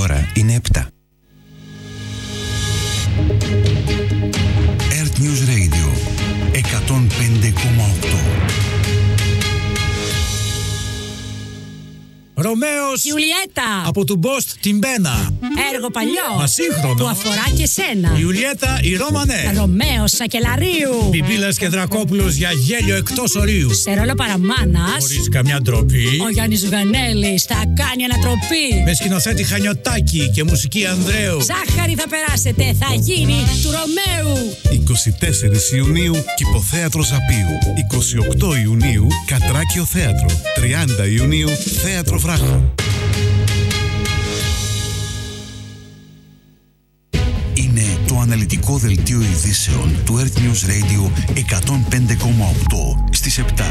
ώρα είναι 7. Earth News Radio 105,8. Ρωμαίος Ιουλιέτα από του Μπόστ την Μπένα. Έργο παλιό Ασύγχρονο που αφορά και σένα. Ιουλιέτα η Ρώμανε. Ρωμαίος Σακελαρίου. Πιπίλας και Δρακόπουλος για γέλιο εκτός ορίου. Σε ρόλο παραμάνας Χωρίς καμιά ντροπή. ο Γιάννης Ζουγανέλης θα κάνει ανατροπή. Με σκηνοθέτη Χανιωτάκη και μουσική Ανδρέου. Ζάχαρη θα περάσετε, θα γίνει του Ρωμαίου. 24 Ιουνίου Κηποθέατρο Ζαπίου. 28 Ιουνίου Κατράκιο Θέατρο. 30 Ιουνίου Θέατρο Βράχο. Είναι το αναλυτικό δελτίο ειδήσεων του Earth News Radio 105,8 στις 7.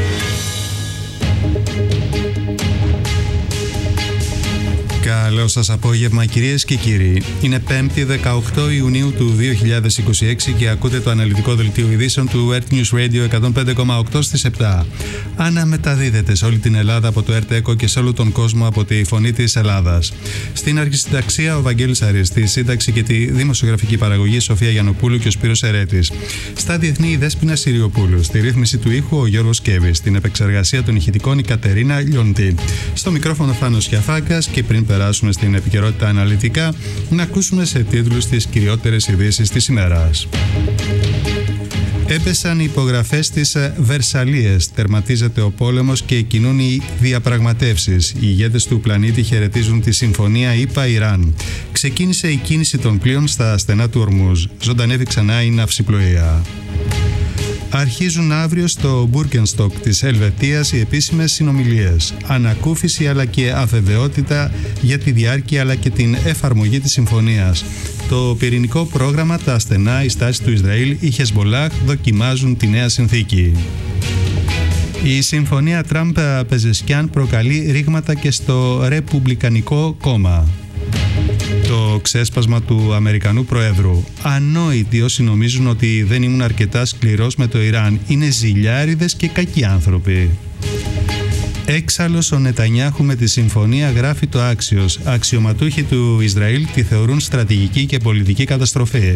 Καλό σας απόγευμα κυρίες και κύριοι. Είναι 5η 18 Ιουνίου του 2026 και ακούτε το αναλυτικό δελτίο ειδήσεων του Earth News Radio 105,8 στις 7. Αναμεταδίδεται σε όλη την Ελλάδα από το Earth Echo και σε όλο τον κόσμο από τη Φωνή της Ελλάδας. Στην αρχισυνταξία ο Βαγγέλης Αρής, στη σύνταξη και τη δημοσιογραφική παραγωγή Σοφία Γιαννοπούλου και ο Σπύρος Ερέτης. Στα διεθνή η Δέσποινα Συριοπούλου, στη ρύθμιση του ήχου ο Γιώργος Κέβης, στην επεξεργασία των ηχητικών η Κατερίνα Λιοντή. Στο μικρόφωνο Θάνος Κιαφάκας και πριν περάσουμε στην επικαιρότητα αναλυτικά, να ακούσουμε σε τίτλους τις κυριότερες ειδήσεις της ημέρας. Έπεσαν οι υπογραφές στις Βερσαλίες, τερματίζεται ο πόλεμος και κινούν οι διαπραγματεύσεις. Οι ηγέτες του πλανήτη χαιρετίζουν τη συμφωνία ΗΠΑ-Ιράν. Ξεκίνησε η κίνηση των πλοίων στα στενά του Ορμούζ. Ζωντανεύει ξανά η ναυσιπλοεία. Αρχίζουν αύριο στο Μπούργκενστοκ της Ελβετίας οι επίσημες συνομιλίες. Ανακούφιση αλλά και αβεβαιότητα για τη διάρκεια αλλά και την εφαρμογή της συμφωνίας. Το πυρηνικό πρόγραμμα, τα στενά, η στάση του Ισραήλ, η Χεσμολάχ δοκιμάζουν τη νέα συνθήκη. Η συμφωνία Τραμπ-Πεζεσκιάν προκαλεί ρήγματα και στο Ρεπουμπλικανικό κόμμα. Το ξέσπασμα του Αμερικανού Προέδρου. Ανόητοι όσοι νομίζουν ότι δεν ήμουν αρκετά σκληρός με το Ιράν. Είναι ζηλιάριδες και κακοί άνθρωποι. Έξαλλος ο Νετανιάχου με τη συμφωνία, γράφει το Άξιος. Αξιωματούχοι του Ισραήλ τη θεωρούν στρατηγική και πολιτική καταστροφή.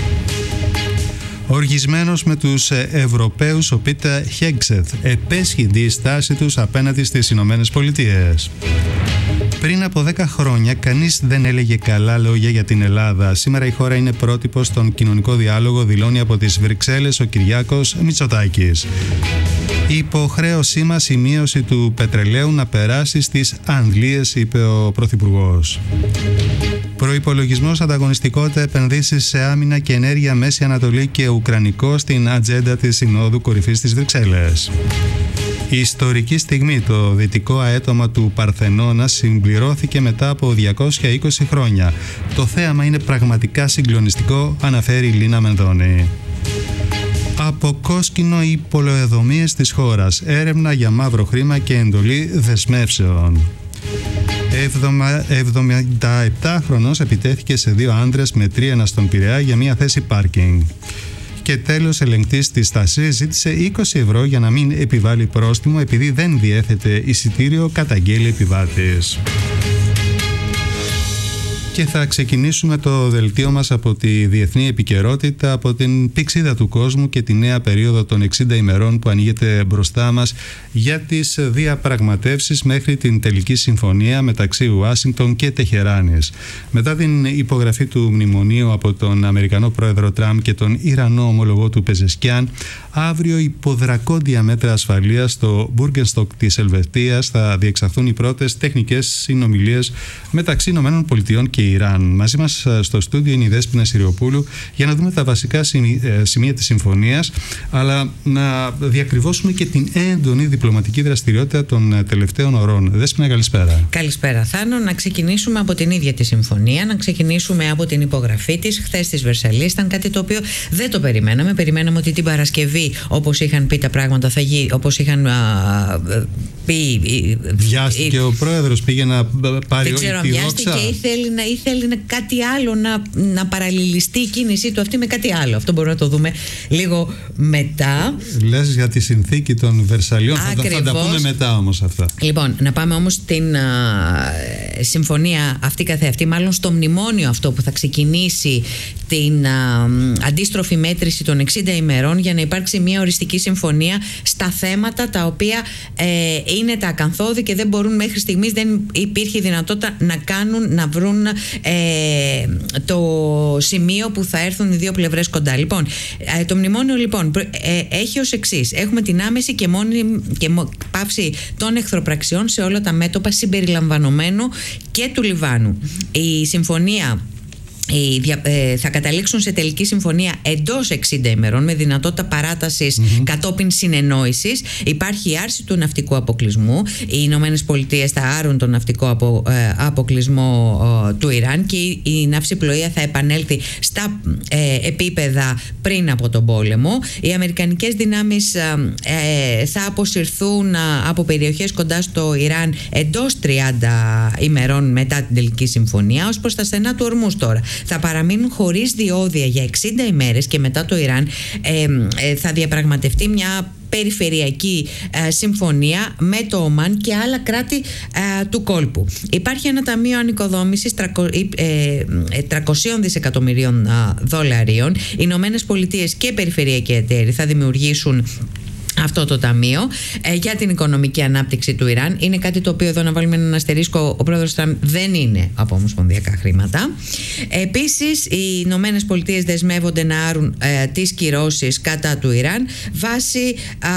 Οργισμένος με τους Ευρωπαίους, ο Πίτερ Χέγκσεθ επέσχυνται η στάση τους απέναντι στις Ηνωμένες Πολιτείες. Πριν από 10 χρόνια κανείς δεν έλεγε καλά λόγια για την Ελλάδα. Σήμερα η χώρα είναι πρότυπο στον κοινωνικό διάλογο, δηλώνει από τις Βρυξέλλες ο Κυριάκος Μητσοτάκης. Η υποχρέωσή μας η μείωση του πετρελαίου να περάσει στις Αγγλίες, είπε ο Πρωθυπουργός. Προϋπολογισμός, ανταγωνιστικότητα, επενδύσεις σε άμυνα και ενέργεια, Μέση Ανατολή και Ουκρανικό στην ατζέντα της Συνόδου Κορυφής της Βρυξέλλες. Η ιστορική στιγμή, το δυτικό αέτομα του Παρθενώνα συμπληρώθηκε μετά από 220 χρόνια. Το θέαμα είναι πραγματικά συγκλονιστικό, αναφέρει η Λίνα Μενδώνη. Από κόσκινο οι πολεοδομίες της χώρας, έρευνα για μαύρο χρήμα και εντολή δεσμεύσεων. 77χρονος επιτέθηκε σε 2 άντρες με τρίανα στον Πειραιά για μια θέση πάρκινγκ. Και τέλος, ελεγκτής της ΣΤΑΣΥ ζήτησε 20 ευρώ για να μην επιβάλλει πρόστιμο επειδή δεν διέθετε εισιτήριο, καταγγέλει επιβάτης. Και θα ξεκινήσουμε το δελτίο μας από τη διεθνή επικαιρότητα, από την πηξίδα του κόσμου και τη νέα περίοδο των 60 ημερών που ανοίγεται μπροστά μας για τις διαπραγματεύσεις μέχρι την τελική συμφωνία μεταξύ Ουάσιγκτον και Τεχεράνης. Μετά την υπογραφή του μνημονίου από τον Αμερικανό πρόεδρο Τραμπ και τον Ιρανό ομολογό του Πεζεσκιάν, αύριο υπό δρακόντια μέτρα ασφαλείας στο Μπούργκενστοκ της Ελβετίας θα διεξαχθούν οι πρώτες τεχνικές συνομιλίες μεταξύ ΗΠΑ και Ιράν. Μαζί μας στο στούντιο είναι η Δέσποινα Συριοπούλου για να δούμε τα βασικά σημεία της συμφωνίας, αλλά να διακριβώσουμε και την έντονη διπλωματική δραστηριότητα των τελευταίων ωρών. Δέσποινα, καλησπέρα. Καλησπέρα, Θάνο. Να ξεκινήσουμε από την ίδια τη συμφωνία, να ξεκινήσουμε από την υπογραφή της. Χθες στις Βερσαλίες ήταν κάτι το οποίο δεν το περιμέναμε. Περιμέναμε ότι την Παρασκευή, όπως είχαν πει τα πράγματα, θα γίνει, όπως είχαν πει. Βιάστηκε ο πρόεδρος, πήγε να πάρει όλη τη δόξα. Και ήθελε κάτι άλλο, να παραλληλιστεί η κίνησή του αυτή με κάτι άλλο. Αυτό μπορούμε να το δούμε λίγο μετά. Λες για τη συνθήκη των Βερσαλιών, θα τα πούμε μετά όμως αυτά. Λοιπόν, να πάμε όμως συμφωνία αυτή καθεαυτή, μάλλον στο μνημόνιο αυτό που θα ξεκινήσει την αντίστροφη μέτρηση των 60 ημερών, για να υπάρξει μια οριστική συμφωνία στα θέματα τα οποία είναι τα ακαθόδη και δεν μπορούν μέχρι στιγμής, δεν υπήρχε δυνατότητα να βρουν το σημείο που θα έρθουν οι δύο πλευρές κοντά. Λοιπόν, το μνημόνιο λοιπόν έχει ως εξής: έχουμε την άμεση και μόνιμη πάυση των εχθροπραξιών σε όλα τα μέτωπα, συμπεριλαμβανομένου και του Λιβάνου. Η συμφωνία θα καταλήξουν σε τελική συμφωνία εντός 60 ημερών με δυνατότητα παράτασης κατόπιν συνεννόησης. Υπάρχει η άρση του ναυτικού αποκλεισμού. Οι Ηνωμένες Πολιτείες θα άρουν τον ναυτικό αποκλεισμό του Ιράν και η ναυσιπλοεία θα επανέλθει στα επίπεδα πριν από τον πόλεμο. Οι αμερικανικές δυνάμεις θα αποσυρθούν από περιοχές κοντά στο Ιράν εντός 30 ημερών μετά την τελική συμφωνία. Ως προς τα στενά του Ορμούς τώρα, θα παραμείνουν χωρίς διόδια για 60 ημέρες και μετά το Ιράν θα διαπραγματευτεί μια περιφερειακή συμφωνία με το Ομάν και άλλα κράτη του κόλπου. Υπάρχει ένα ταμείο ανοικοδόμησης 300 δισεκατομμυρίων δολαρίων. Οι Ηνωμένες Πολιτείες και περιφερειακοί εταίροι θα δημιουργήσουν αυτό το ταμείο για την οικονομική ανάπτυξη του Ιράν. Είναι κάτι το οποίο, εδώ να βάλουμε έναν αστερίσκο, ο πρόεδρος Τραμπ δεν είναι από ομοσπονδιακά χρήματα. Επίσης, οι Ηνωμένες Πολιτείες δεσμεύονται να άρουν τις κυρώσεις κατά του Ιράν βάσει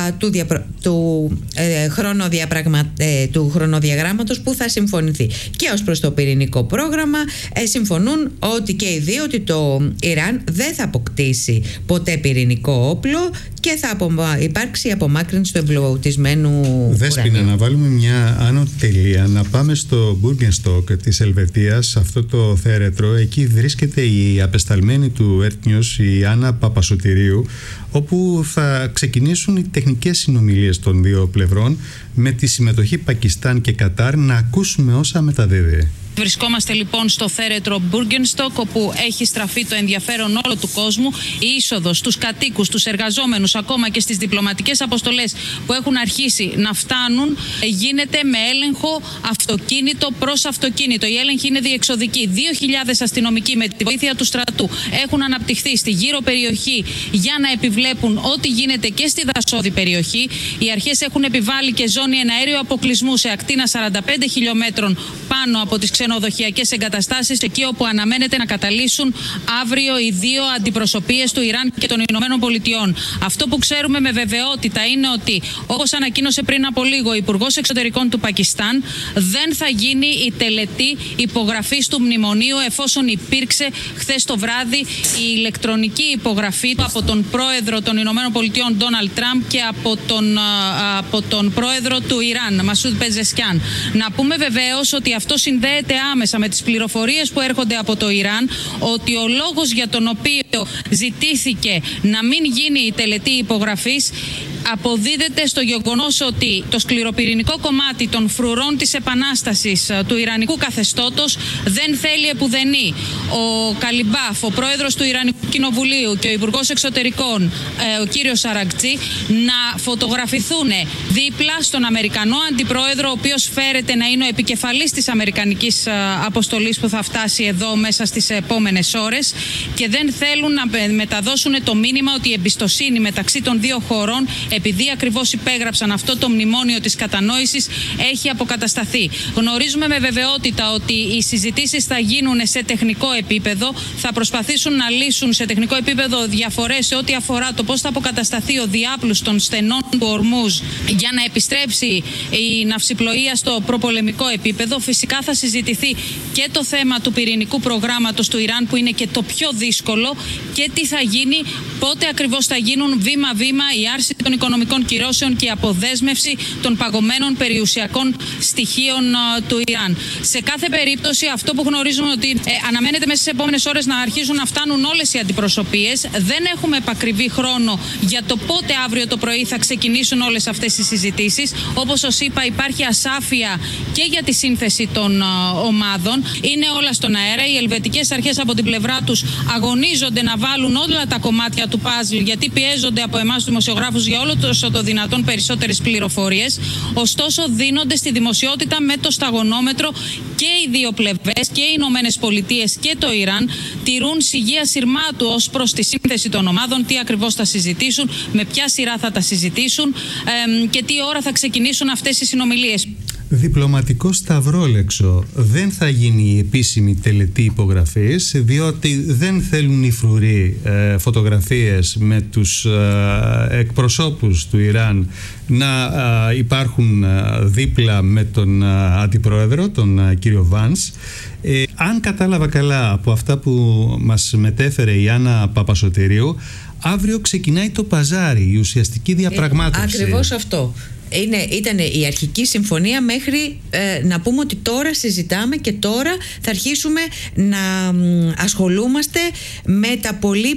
του χρονοδιαγράμματος που θα συμφωνηθεί. Και ως προς το πυρηνικό πρόγραμμα συμφωνούν ότι και οι δύο ότι το Ιράν δεν θα αποκτήσει ποτέ πυρηνικό όπλο και θα υπάρξει απομάκρυνση του εμπλουτισμένου ουρανίου. Δέσποινα, να βάλουμε μια άνω τελεία, να πάμε στο Bürgenstock της Ελβετίας, αυτό το θέρετρο. Εκεί βρίσκεται η απεσταλμένη του Earth News, η Άννα Παπασωτηρίου, όπου θα ξεκινήσουν οι τεχνικές συνομιλίες των δύο πλευρών με τη συμμετοχή Πακιστάν και Κατάρ. Να ακούσουμε όσα μεταδίδει. Βρισκόμαστε λοιπόν στο θέρετρο Bürgenstock, όπου έχει στραφεί το ενδιαφέρον όλου του κόσμου. Η είσοδος στους κατοίκους, στους εργαζόμενους, ακόμα και στις διπλωματικές αποστολές που έχουν αρχίσει να φτάνουν, γίνεται με έλεγχο αυτοκίνητο προς αυτοκίνητο. Η έλεγχη είναι διεξοδική. 2.000 αστυνομικοί με τη βοήθεια του στρατού έχουν αναπτυχθεί στη γύρω περιοχή για να επιβλέπουν ό,τι γίνεται και στη δασόδη περιοχή. Οι αρχές έχουν επιβάλει και ζώνη εναέριου αποκλεισμού σε ακτίνα 45 χιλιόμετρων πάνω από τις ξενοδοχειακές εγκαταστάσεις, εκεί όπου αναμένεται να καταλύσουν αύριο οι δύο αντιπροσωπείες του Ιράν και των Ηνωμένων Πολιτειών. Αυτό που ξέρουμε με βεβαιότητα είναι ότι, όπως ανακοίνωσε πριν από λίγο ο Υπουργός Εξωτερικών του Πακιστάν, δεν θα γίνει η τελετή υπογραφής του μνημονίου, εφόσον υπήρξε χθες το βράδυ η ηλεκτρονική υπογραφή από τον πρόεδρο των Ηνωμένων Πολιτειών Ντόναλντ Τραμπ και από τον πρόεδρο του Ιράν, Μασούντ Πεζεσκιάν. Να πούμε βεβαίως ότι αυτό συνδέεται άμεσα με τις πληροφορίες που έρχονται από το Ιράν, ότι ο λόγος για τον οποίο ζητήθηκε να μην γίνει η τελετή υπογραφής αποδίδεται στο γεγονός ότι το σκληροπυρηνικό κομμάτι των φρουρών της επανάστασης του Ιρανικού καθεστώτος δεν θέλει επουδενή ο Καλιμπάφ, ο πρόεδρος του Ιρανικού Κοινοβουλίου και ο Υπουργός Εξωτερικών, ο κύριος Αρακτζή, να φωτογραφηθούν δίπλα στον Αμερικανό αντιπρόεδρο, ο οποίος φέρεται να είναι ο επικεφαλής της Αμερικανικής αποστολής που θα φτάσει εδώ μέσα στις επόμενες ώρες, και δεν θέλουν να μεταδώσουν το μήνυμα ότι η εμπιστοσύνη μεταξύ των δύο χωρών, επειδή ακριβώς υπέγραψαν αυτό το μνημόνιο της κατανόησης, έχει αποκατασταθεί. Γνωρίζουμε με βεβαιότητα ότι οι συζητήσεις θα γίνουν σε τεχνικό επίπεδο, θα προσπαθήσουν να λύσουν σε τεχνικό επίπεδο διαφορές σε ό,τι αφορά το πώς θα αποκατασταθεί ο διάπλους των στενών του Ορμούζ για να επιστρέψει η ναυσιπλοεία στο προπολεμικό επίπεδο. Φυσικά θα συζητηθεί και το θέμα του πυρηνικού προγράμματος του Ιράν, που είναι και το πιο δύσκολο, και τι θα γίνει, πότε ακριβώς θα γίνουν βήμα-βήμα η άρση των οικονομικών κυρώσεων και η αποδέσμευση των παγωμένων περιουσιακών στοιχείων του Ιράν. Σε κάθε περίπτωση, αυτό που γνωρίζουμε ότι αναμένεται μέσα στις επόμενες ώρες να αρχίσουν να φτάνουν όλες οι αντιπροσωπείες. Δεν έχουμε επακριβή χρόνο για το πότε αύριο το πρωί θα ξεκινήσουν όλες αυτές οι συζητήσεις. Όπως σας είπα, υπάρχει ασάφεια και για τη σύνθεση των ομάδων. Είναι όλα στον αέρα. Οι ελβετικές αρχές από την πλευρά τους αγωνίζονται να βάλουν όλα τα κομμάτια του παζλ, γιατί πιέζονται από εμάς τους δημοσιογράφους για όλο όλο το δυνατόν περισσότερες πληροφορίες. Ωστόσο, δίνονται στη δημοσιότητα με το σταγονόμετρο και οι δύο πλευρές, και οι Ηνωμένες Πολιτείες και το Ιράν, τηρούν σιγεία σειρμάτου ως προς τη σύνθεση των ομάδων, τι ακριβώς θα συζητήσουν, με ποια σειρά θα τα συζητήσουν και τι ώρα θα ξεκινήσουν αυτές οι συνομιλίες. Διπλωματικό σταυρόλεξο. Δεν θα γίνει η επίσημη τελετή υπογραφής, διότι δεν θέλουν οι φρουροί φωτογραφίες με τους εκπροσώπους του Ιράν να υπάρχουν δίπλα με τον αντιπρόεδρο, τον κύριο Βάνς. Αν κατάλαβα καλά από αυτά που μας μετέφερε η Άννα Παπασωτηρίου, αύριο ξεκινάει το παζάρι, η ουσιαστική διαπραγμάτευση. Ακριβώς αυτό. Ήταν η αρχική συμφωνία μέχρι να πούμε ότι τώρα συζητάμε και τώρα θα αρχίσουμε να ασχολούμαστε με τα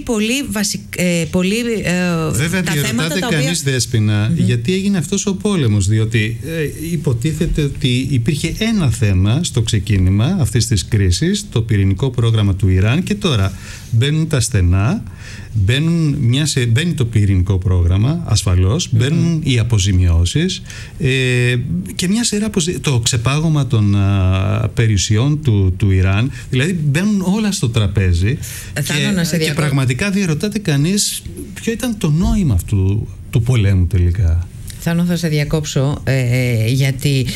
Βέβαια, τα θέματα τα οποία... κανείς, Δέσποινα, γιατί έγινε αυτός ο πόλεμος, διότι υποτίθεται ότι υπήρχε ένα θέμα στο ξεκίνημα αυτής της κρίσης, το πυρηνικό πρόγραμμα του Ιράν, και τώρα μπαίνουν τα στενά, μπαίνει το πυρηνικό πρόγραμμα, ασφαλώς, μπαίνουν οι αποζημιώσεις και μια σειρά το ξεπάγωμα των περιουσιών του Ιράν, δηλαδή μπαίνουν όλα στο τραπέζι και πραγματικά διερωτάται κανείς ποιο ήταν το νόημα αυτού του πολέμου τελικά. Θα σε διακόψω γιατί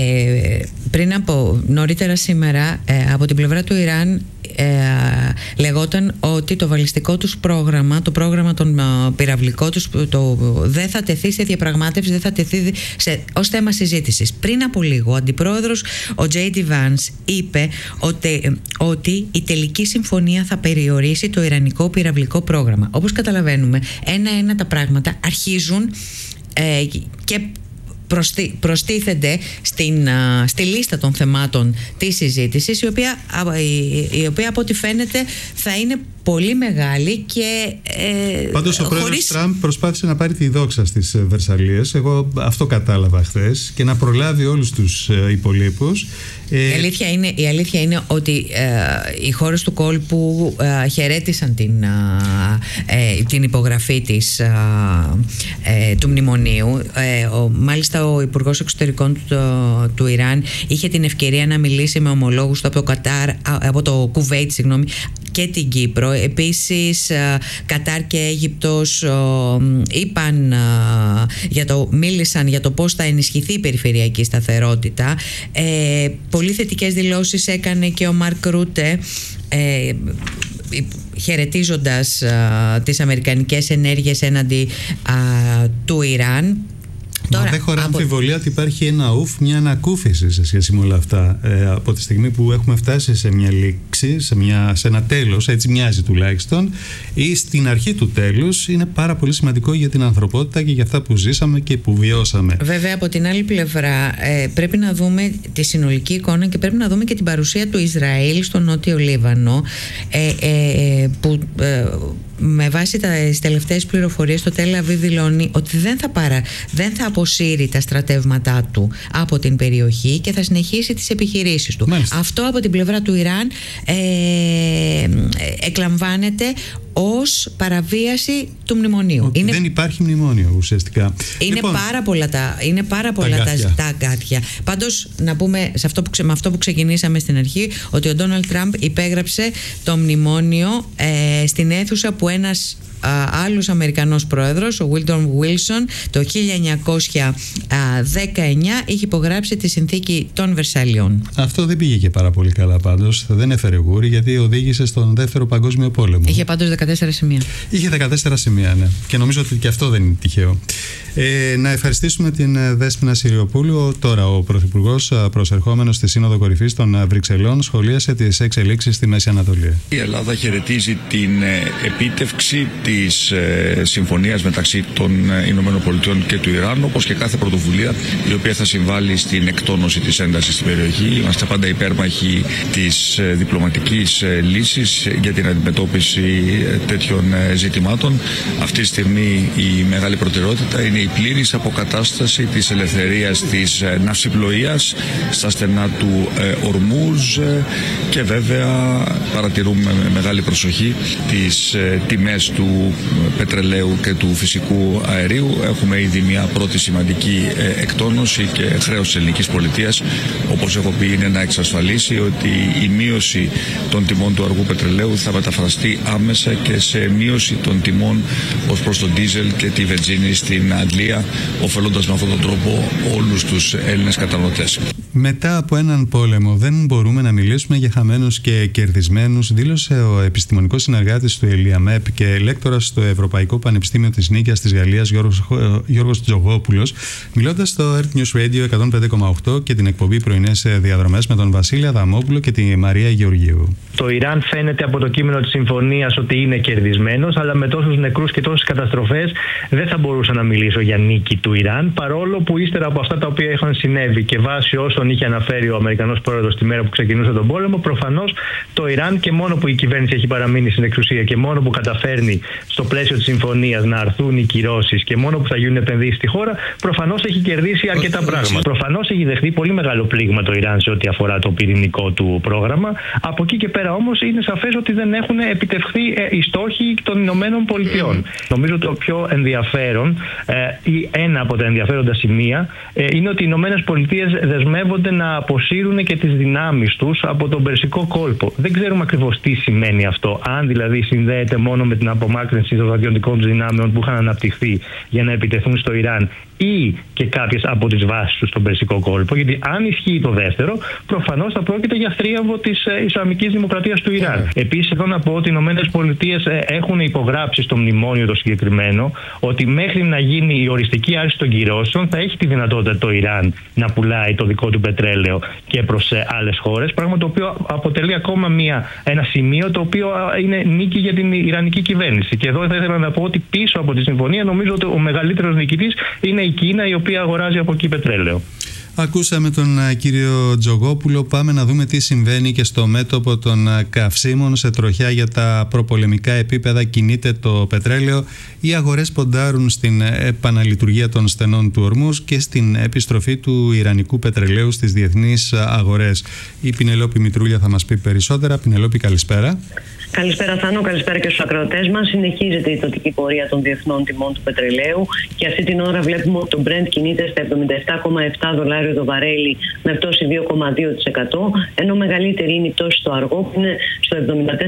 νωρίτερα σήμερα από την πλευρά του Ιράν λεγόταν ότι το βαλιστικό τους πρόγραμμα, το πρόγραμμα των πυραυλικών τους, δεν θα τεθεί σε διαπραγμάτευση, δεν θα τεθεί ως θέμα συζήτησης. Πριν από λίγο, ο αντιπρόεδρος, ο J.D. Vance, είπε ότι η τελική συμφωνία θα περιορίσει το ιρανικό πυραυλικό πρόγραμμα. Όπως καταλαβαίνουμε, ένα-ένα τα πράγματα αρχίζουν και προστίθενται στη λίστα των θεμάτων της συζήτησης, η οποία από ό,τι φαίνεται θα είναι πολύ μεγάλη και πάντως ο πρόεδρος Τραμπ προσπάθησε να πάρει τη δόξα στις Βερσαλίες, εγώ αυτό κατάλαβα χθες, και να προλάβει όλους τους υπολείπους. Η αλήθεια είναι ότι οι χώρες του κόλπου χαιρέτησαν την υπογραφή του μνημονίου. Μάλιστα ο Υπουργός Εξωτερικών του Ιράν είχε την ευκαιρία να μιλήσει με ομολόγους του από το Κουβέιτ και την Κύπρο. Επίσης Κατάρ και Αίγυπτος μίλησαν για το πώς θα ενισχυθεί η περιφερειακή σταθερότητα. Πολύ θετικές δηλώσεις έκανε και ο Μαρκ Ρούτε, χαιρετίζοντας τις αμερικανικές ενέργειες έναντι του Ιράν. Μα δεν χωρά αμφιβολία ότι υπάρχει ένα μια ανακούφιση σε σχέση με όλα αυτά. Από τη στιγμή που έχουμε φτάσει σε μια λήξη, σε ένα τέλος, έτσι μοιάζει τουλάχιστον, ή στην αρχή του τέλους, είναι πάρα πολύ σημαντικό για την ανθρωπότητα και για αυτά που ζήσαμε και που βιώσαμε. Βέβαια, από την άλλη πλευρά, πρέπει να δούμε τη συνολική εικόνα και πρέπει να δούμε και την παρουσία του Ισραήλ στο Νότιο Λίβανο, που με βάση τις τελευταίες πληροφορίες το Τελ Αβίβ δηλώνει ότι δεν θα αποσύρει τα στρατεύματά του από την περιοχή και θα συνεχίσει τις επιχειρήσεις του. Μάλιστα. Αυτό από την πλευρά του Ιράν εκλαμβάνεται ως παραβίαση του μνημονίου. Δεν υπάρχει μνημόνιο ουσιαστικά. Είναι πάρα πολλά τα αγκάθια. Πάντως να πούμε με αυτό που ξεκινήσαμε στην αρχή, ότι ο Ντόναλντ Τραμπ υπέγραψε το μνημόνιο στην αίθουσα που ένας άλλος Αμερικανός πρόεδρος, ο Woodrow Wilson, το 1919 είχε υπογράψει τη συνθήκη των Βερσαλιών. Αυτό δεν πήγε και πάρα πολύ καλά πάντως. Δεν έφερε γούρι, γιατί οδήγησε στον Δεύτερο Παγκόσμιο Πόλεμο. Είχε πάντως 14 σημεία. Είχε 14 σημεία, ναι. Και νομίζω ότι και αυτό δεν είναι τυχαίο. Να ευχαριστήσουμε την Δέσποινα Συριοπούλου. Τώρα ο Πρωθυπουργός, προσερχόμενος στη Σύνοδο Κορυφής των Βρυξελών, σχολίασε τις εξελίξεις στη Μέση Ανατολή. Η Ελλάδα χαιρετίζει την επίτευξη της συμφωνίας μεταξύ των Ηνωμένων Πολιτειών και του Ιράν, όπως και κάθε πρωτοβουλία η οποία θα συμβάλλει στην εκτόνωση της έντασης στην περιοχή. Είμαστε πάντα υπέρμαχοι της διπλωματικής λύσης για την αντιμετώπιση τέτοιων ζητημάτων. Αυτή τη στιγμή η μεγάλη προτεραιότητα είναι η πλήρης αποκατάσταση της ελευθερίας της ναυσιπλοείας στα στενά του Ορμούζ, και βέβαια παρατηρούμε με μεγάλη προσοχή τις τιμές του του πετρελαίου και του φυσικού αερίου. Έχουμε ήδη μια πρώτη σημαντική εκτόνωση και χρέος της ελληνικής πολιτείας, όπως έχω πει, είναι να εξασφαλίσει ότι η μείωση των τιμών του αργού πετρελαίου θα μεταφραστεί άμεσα και σε μείωση των τιμών ως προς τον ντίζελ και τη βενζίνη στην Αγγλία, ωφελώντας με αυτόν τον τρόπο όλους τους Έλληνες καταναλωτές. Μετά από έναν πόλεμο δεν μπορούμε να μιλήσουμε για χαμένους και κερδισμένους, δήλωσε ο επιστημονικός συνεργάτης του ΕΛΙΑΜΕΠ και λέκτορας στο Ευρωπαϊκό Πανεπιστήμιο της Νίκαιας της Γαλλίας, Γιώργος Τζογόπουλος, μιλώντας στο Earth News Radio 105,8 και την εκπομπή Πρωινές Διαδρομές με τον Βασίλη Αδαμόπουλο και τη Μαρία Γεωργίου. Το Ιράν φαίνεται από το κείμενο της συμφωνίας ότι είναι κερδισμένος, αλλά με τόσους νεκρούς και τόσες καταστροφές δεν θα μπορούσα να μιλήσω για νίκη του Ιράν, παρόλο που ύστερα από αυτά τα οποία είχαν συνέβη και βάσει όσων είχε αναφέρει ο Αμερικανός πρόεδρος τη μέρα που ξεκινούσε τον πόλεμο, προφανώς το Ιράν, και μόνο που η κυβέρνηση έχει παραμείνει στην εξουσία και μόνο που καταφέρνει στο πλαίσιο της συμφωνίας να αρθούν οι κυρώσεις και μόνο που θα γίνουν επενδύσεις στη χώρα, προφανώς έχει κερδίσει αρκετά πράγματα. Προφανώς έχει δεχτεί πολύ μεγάλο πλήγμα το Ιράν σε ό,τι αφορά το πυρηνικό του πρόγραμμα. Από εκεί και πέρα όμως είναι σαφές ότι δεν έχουν επιτευχθεί οι στόχοι των Ηνωμένων Πολιτειών. Νομίζω το πιο ενδιαφέρον ή ένα από τα ενδιαφέροντα σημεία είναι ότι οι Ηνωμένες Πολιτείες δεσμεύονται να αποσύρουν και τις δυνάμεις τους από τον Περσικό κόλπο. Δεν ξέρουμε ακριβώς τι σημαίνει αυτό. Αν δηλαδή συνδέεται μόνο με την απομάκρυνση των στρατιωτικών δυνάμεων που είχαν αναπτυχθεί για να επιτεθούν στο Ιράν ή και κάποιες από τις βάσεις τους στον Περσικό κόλπο. Γιατί αν ισχύει το δεύτερο, προφανώς θα πρόκειται για θρίαμβο της Ισλαμικής Δημοκρατίας του Ιράν. Επίσης, εδώ να πω ότι οι Ηνωμένες Πολιτείες έχουν υπογράψει στο μνημόνιο το συγκεκριμένο ότι μέχρι να γίνει η οριστική άρση των κυρώσεων θα έχει τη δυνατότητα το Ιράν να πουλάει το δικό του πετρέλαιο και προς άλλες χώρες. Πράγμα το οποίο αποτελεί ακόμα ένα σημείο το οποίο είναι νίκη για την Ιρανική κυβέρνηση. Και εδώ θα ήθελα να πω ότι πίσω από τη συμφωνία νομίζω ότι ο μεγαλύτερος νικητής είναι η Κίνα, η οποία αγοράζει από εκεί πετρέλαιο. Ακούσαμε τον κύριο Τζογόπουλο. Πάμε να δούμε τι συμβαίνει και στο μέτωπο των καυσίμων. Σε τροχιά για τα προπολεμικά επίπεδα κινείται το πετρέλαιο. Οι αγορές ποντάρουν στην επαναλειτουργία των στενών του ορμούς και στην επιστροφή του ιρανικού πετρελαίου στις διεθνείς αγορές. Η Πινελόπη Μητρούλια θα μας πει περισσότερα. Πινελόπη, καλησπέρα. Καλησπέρα Θάνο, καλησπέρα και στους ακροατές μας. Συνεχίζεται η θετική πορεία των διεθνών τιμών του πετρελαίου και αυτή την ώρα βλέπουμε ότι το Brent κινείται στα $77,7 το βαρέλι με πτώση 2,2%, ενώ μεγαλύτερη είναι η πτώση στο αργό που είναι στο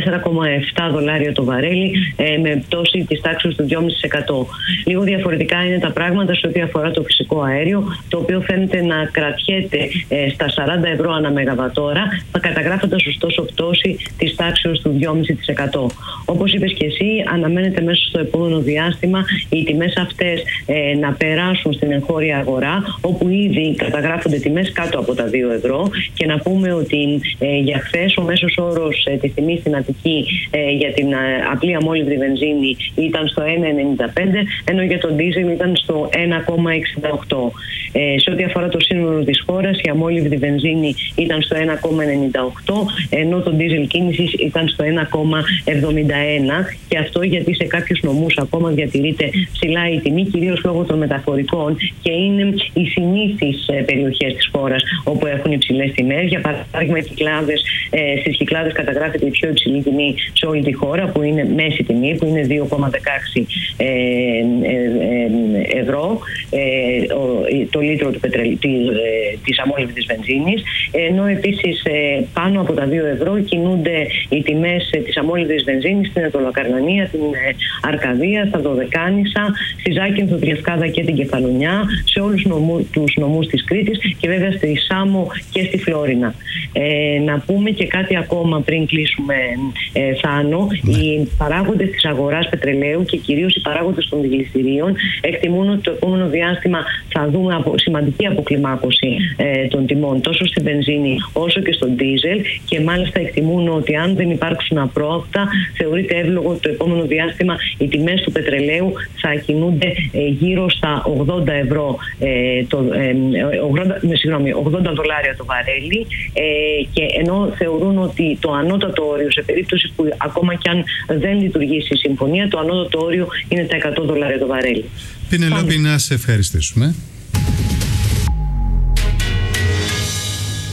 $74,7 το βαρέλι με πτώση της τάξης του 2,5%. Λίγο διαφορετικά είναι τα πράγματα σε ό,τι αφορά το φυσικό αέριο, το οποίο φαίνεται να κρατιέται στα €40 ανά μεγαβατόρα, καταγράφοντας ωστόσο πτώση της τάξης του 2,5%. Όπως είπες και εσύ, αναμένεται μέσα στο επόμενο διάστημα οι τιμές αυτές να περάσουν στην εγχώρια αγορά, όπου ήδη καταγράφονται τιμές κάτω από τα €2 και να πούμε ότι για χθες ο μέσος όρος της τιμής στην Αττική για την απλή αμόλυβδη βενζίνη ήταν στο 1,95, ενώ για τον ντίζελ ήταν στο 1,68. Σε ό,τι αφορά το σύνολο της χώρας, η αμόλυβδη βενζίνη ήταν στο 1,98, ενώ το ντίζελ κίνησης ήταν στο 1,71, και αυτό γιατί σε κάποιους νομούς ακόμα διατηρείται ψηλά η τιμή, κυρίως λόγω των μεταφορικών, και είναι οι συνήθεις περιοχές της χώρας όπου έχουν υψηλές τιμές. Για παράδειγμα, στις Κυκλάδες καταγράφεται η πιο υψηλή τιμή σε όλη τη χώρα, που είναι μέση τιμή, που είναι 2,16 ευρώ το λίτρο της αμόλυβδης βενζίνης, ενώ επίσης πάνω από τα €2 κινούνται οι τιμές της αμόλυβδης βενζίνης στην Ετωλοκαρνανία, την Αρκαδία, στα Δωδεκάνησα, στη Ζάκυνθο, τη Λευκάδα και την Κεφαλονιά, σε όλους τους νομούς της Κρήτης και βέβαια στη Σάμο και στη Φλόρινα. Να πούμε και κάτι ακόμα πριν κλείσουμε, Θάνο. Οι παράγοντες της αγοράς πετρελαίου και κυρίως οι παράγοντες των δηληστηρίων εκτιμούν ότι το επόμενο διάστημα θα δούμε σημαντική αποκλιμάκωση των τιμών τόσο στην βενζίνη όσο και στον ντίζελ, και μάλιστα εκτιμούν ότι αν δεν υπάρξουν απρόοπτα, θεωρείται εύλογο ότι το επόμενο διάστημα οι τιμές του πετρελαίου θα κινούνται γύρω στα $80 το βαρέλι, και ενώ θεωρούν ότι το ανώτατο όριο, σε περίπτωση που ακόμα κι αν δεν λειτουργήσει η συμφωνία, το ανώτατο όριο είναι τα $100 το βαρέλι. Πινελόπη, να σε ευχαριστήσουμε.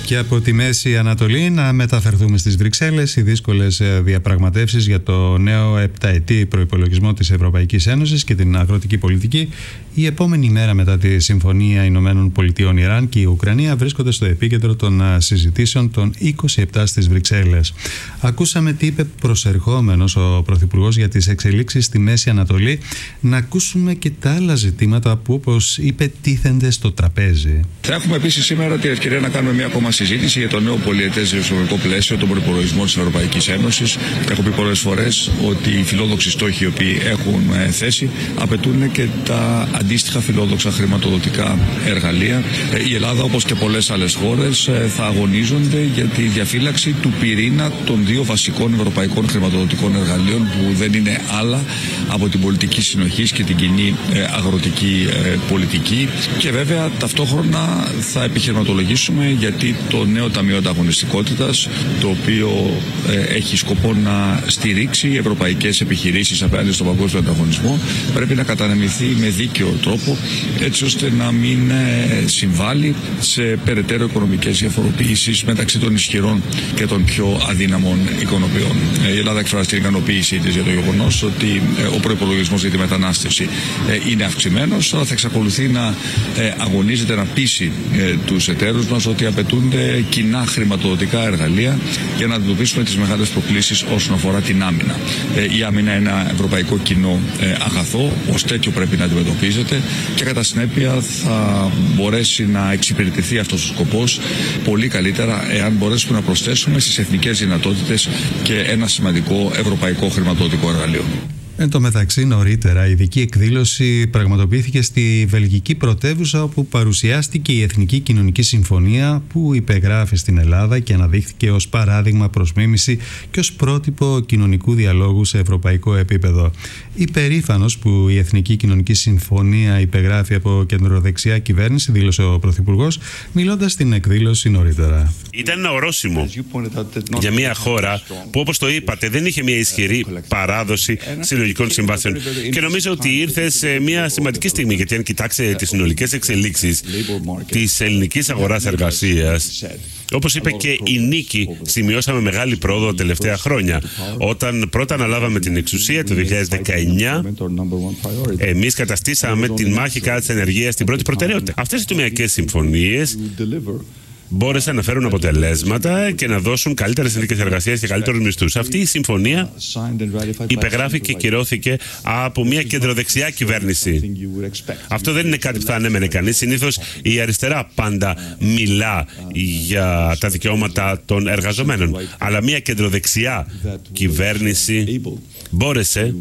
Και από τη Μέση Ανατολή να μεταφερθούμε στις Βρυξέλλες. Οι δύσκολες διαπραγματεύσεις για το νέο επταετή προϋπολογισμό της Ευρωπαϊκής Ένωσης και την αγροτική πολιτική, η επόμενη μέρα μετά τη Συμφωνία Ηνωμένων Πολιτειών, Ιράν και η Ουκρανία βρίσκονται στο επίκεντρο των συζητήσεων των 27 στις Βρυξέλλες. Ακούσαμε τι είπε προσερχόμενος ο Πρωθυπουργός για τις εξελίξεις στη Μέση Ανατολή. Να ακούσουμε και τα άλλα ζητήματα που, όπως είπε, τίθενται στο τραπέζι. Θα έχουμε επίσης σήμερα την ευκαιρία να κάνουμε μια ακόμα συζήτηση για το νέο πολυετές δημοσιονομικό πλαίσιο, τον προϋπολογισμό της Ευρωπαϊκής Ένωσης. Έχω πει πολλές φορές ότι οι φιλόδοξοι στόχοι οι οποίοι έχουν θέσει απαιτούν και τα αντίστοιχα φιλόδοξα χρηματοδοτικά εργαλεία. Η Ελλάδα, όπως και πολλές άλλες χώρες, θα αγωνίζονται για τη διαφύλαξη του πυρήνα των δύο βασικών ευρωπαϊκών χρηματοδοτικών εργαλείων, που δεν είναι άλλα από την πολιτική συνοχής και την κοινή αγροτική πολιτική. Και βέβαια ταυτόχρονα θα επιχειρηματολογήσουμε γιατί το νέο Ταμείο Ανταγωνιστικότητας, το οποίο έχει σκοπό να στηρίξει ευρωπαϊκές επιχειρήσεις απέναντι στον παγκόσμιο ανταγωνισμό, πρέπει να κατανεμηθεί με δίκαιο τρόπο, έτσι ώστε να μην συμβάλλει σε περαιτέρω οικονομικές διαφοροποιήσεις μεταξύ των ισχυρών και των πιο αδύναμων οικονομιών. Η Ελλάδα εκφράζει την ικανοποίησή της για το γεγονός ότι ο προϋπολογισμός για τη μετανάστευση είναι αυξημένος, αλλά θα εξακολουθεί να αγωνίζεται να πείσει τους εταίρους μας ότι απαιτούνται κοινά χρηματοδοτικά εργαλεία για να αντιμετωπίσουμε τις μεγάλες προκλήσεις όσον αφορά την άμυνα. Η άμυνα είναι ένα ευρωπαϊκό κοινό αγαθό, ως τέτοιο πρέπει να αντιμετωπίζεται και κατά συνέπεια θα μπορέσει να εξυπηρετηθεί αυτός ο σκοπός πολύ καλύτερα εάν μπορέσουμε να προσθέσουμε στις εθνικές δυνατότητες και ένα σημαντικό ευρωπαϊκό χρηματοδοτικό εργαλείο. Εν τω μεταξύ, νωρίτερα, η ειδική εκδήλωση πραγματοποιήθηκε στη βελγική πρωτεύουσα, όπου παρουσιάστηκε η Εθνική Κοινωνική Συμφωνία που υπεγράφει στην Ελλάδα και αναδείχθηκε ως παράδειγμα προς μίμηση και ως πρότυπο κοινωνικού διαλόγου σε ευρωπαϊκό επίπεδο. Υπερήφανος που η Εθνική Κοινωνική Συμφωνία υπεγράφει από κεντροδεξιά κυβέρνηση, δήλωσε ο Πρωθυπουργός, μιλώντας στην εκδήλωση νωρίτερα. Ήταν ένα ορόσημο για μια χώρα που, όπως το είπατε, δεν είχε μια ισχυρή παράδοση συλλογικών συμβάσεων. Και νομίζω ότι ήρθε σε μια σημαντική στιγμή, γιατί αν κοιτάξετε τις συνολικές εξελίξεις της ελληνικής αγοράς εργασίας, όπως είπε και η Νίκη, σημειώσαμε μεγάλη πρόοδο τα τελευταία χρόνια. Όταν πρώτα αναλάβαμε την εξουσία το 2019, εμείς καταστήσαμε την μάχη κατά της ενεργείας την πρώτη προτεραιότητα. Αυτές οι τομεακές συμφωνίες μπόρεσαν να φέρουν αποτελέσματα και να δώσουν καλύτερες συνθήκες εργασίας και καλύτερους μισθούς. Αυτή η συμφωνία υπεγράφηκε και κυρώθηκε από μια κεντροδεξιά κυβέρνηση. Αυτό δεν είναι κάτι που θα ανέμενε κανείς. Συνήθως η αριστερά πάντα μιλά για τα δικαιώματα των εργαζομένων. Αλλά μια κεντροδεξιά κυβέρνηση μπόρεσε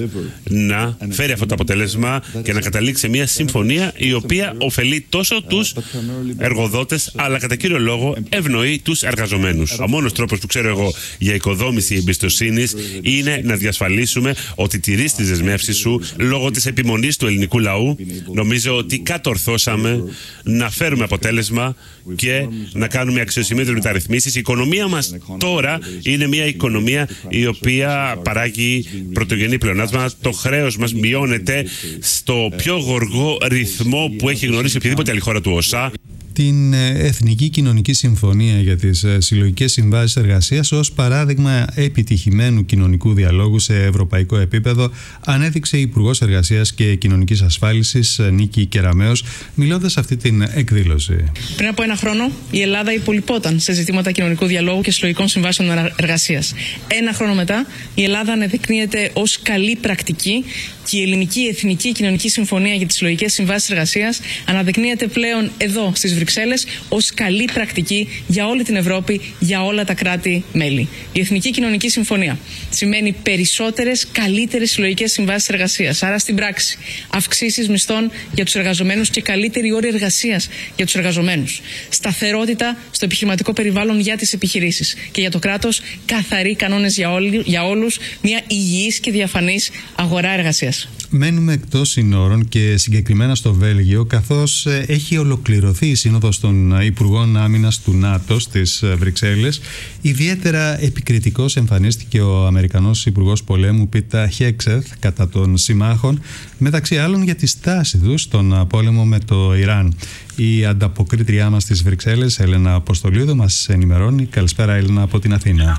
να φέρει αυτό το αποτέλεσμα και να καταλήξει μια συμφωνία η οποία ωφελεί τόσο τους εργοδότες, αλλά κατά κύριο λόγο ευνοεί τους εργαζομένους. Ο μόνος τρόπος που ξέρω εγώ για οικοδόμηση εμπιστοσύνης είναι να διασφαλίσουμε ότι τηρείς τις δεσμεύσεις σου λόγω της επιμονής του ελληνικού λαού. Νομίζω ότι κατορθώσαμε να φέρουμε αποτέλεσμα και να κάνουμε αξιοσημείωτες μεταρρυθμίσεις. Η οικονομία μας τώρα είναι μια οικονομία η οποία παράγει πρωτογενή πλεονάσμα. Το χρέος μας μειώνεται στο πιο γοργό ρυθμό που έχει γνωρίσει οποιαδήποτε άλλη χώρα του ΟΣΑ. Την Εθνική Κοινωνική Συμφωνία για τις συλλογικές συμβάσεις εργασίας ως παράδειγμα επιτυχημένου κοινωνικού διαλόγου σε ευρωπαϊκό επίπεδο ανέδειξε η Υπουργός Εργασίας και Κοινωνικής Ασφάλισης Νίκη Κεραμέως, μιλώντας σε αυτή την εκδήλωση. Πριν από ένα χρόνο η Ελλάδα υπολοιπόταν σε ζητήματα κοινωνικού διαλόγου και συλλογικών συμβάσεων εργασίας. Ένα χρόνο μετά η Ελλάδα αναδεικνύεται ως καλή πρακτική και η Ελληνική Εθνική Κοινωνική Συμφωνία για τις συλλογικές συμβάσεις εργασίας αναδεικνύεται πλέον εδώ στις Βρυξέλλες ως καλή πρακτική για όλη την Ευρώπη, για όλα τα κράτη-μέλη. Η Εθνική Κοινωνική Συμφωνία σημαίνει περισσότερες, καλύτερες συλλογικές συμβάσεις εργασίας. Άρα στην πράξη αυξήσεις μισθών για τους εργαζομένους και καλύτερη όρη εργασίας για τους εργαζομένους. Σταθερότητα στο επιχειρηματικό περιβάλλον για τις επιχειρήσεις και για το κράτος, καθαροί κανόνες για όλους, μια υγιής και διαφανής αγορά εργασίας. Μένουμε εκτός συνόρων και συγκεκριμένα στο Βέλγιο, καθώς έχει ολοκληρωθεί η Σύνοδος των Υπουργών Άμυνας του ΝΑΤΟ στις Βρυξέλλες. Ιδιαίτερα επικριτικός εμφανίστηκε ο Αμερικανός Υπουργός Πολέμου Πίτα Χέξεθ κατά των συμμάχων, μεταξύ άλλων για τη στάση τους στον πόλεμο με το Ιράν. Η ανταποκρίτριά μας στις Βρυξέλλες, Έλενα Αποστολίδου, μας ενημερώνει. Καλησπέρα, Έλενα, από την Αθήνα.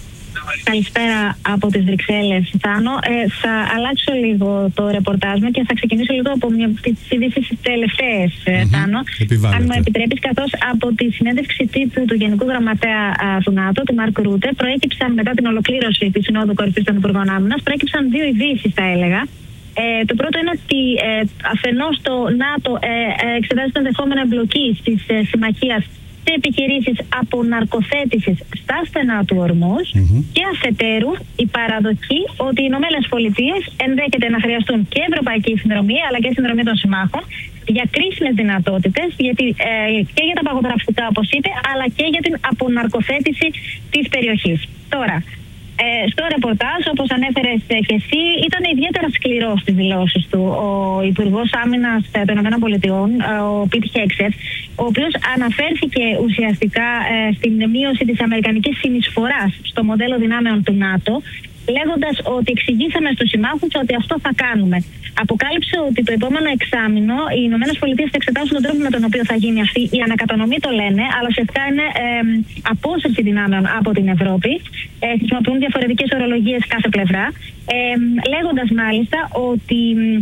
Καλησπέρα από τις Βρυξέλλες, Θάνο. Θα αλλάξω λίγο το ρεπορτάζ μου και θα ξεκινήσω λίγο από μια από τις ειδήσεις τελευταίες, Θάνο. Αν μου επιτρέπεις, καθώς από τη συνέντευξη τύπου του Γενικού Γραμματέα του ΝΑΤΟ, του Μαρκ Ρούτε, προέκυψαν μετά την ολοκλήρωση της Συνόδου Κορυφής των Υπουργών Άμυνας, προέκυψαν δύο ειδήσεις, θα έλεγα. Το πρώτο είναι ότι αφενός το ΝΑΤΟ εξετάζει την ενδεχόμενη εμπλοκή της συμμαχίας σε επιχειρήσεις αποναρκοθέτησης στα στενά του Ορμούζ και αφετέρου η παραδοχή ότι οι Ηνωμένες Πολιτείες ενδέχεται να χρειαστούν και ευρωπαϊκή συνδρομή αλλά και συνδρομή των συμμάχων για κρίσιμες δυνατότητες, και για τα παγωτραυστικά όπως είπε, αλλά και για την αποναρκοθέτηση της περιοχής. Τώρα, στο ρεπορτάζ, όπως ανέφερες και εσύ, ήταν ιδιαίτερα σκληρός στις δηλώσεις του ο Υπουργός Άμυνας των ΗΠΑ, ο Πιτ Χέξεθ, ο οποίος αναφέρθηκε ουσιαστικά στην μείωση της αμερικανικής συνεισφοράς στο μοντέλο δυνάμεων του ΝΑΤΟ, λέγοντας ότι εξηγήσαμε στους συμμάχους ότι αυτό θα κάνουμε. Αποκάλυψε ότι το επόμενο εξάμηνο οι Ηνωμένες Πολιτείες θα εξετάσουν τον τρόπο με τον οποίο θα γίνει αυτή η ανακατανομή, το λένε, αλλά ουσιαστικά είναι απόσυρση δυνάμεων από την Ευρώπη. Χρησιμοποιούν διαφορετικές ορολογίες κάθε πλευρά, λέγοντας μάλιστα ότι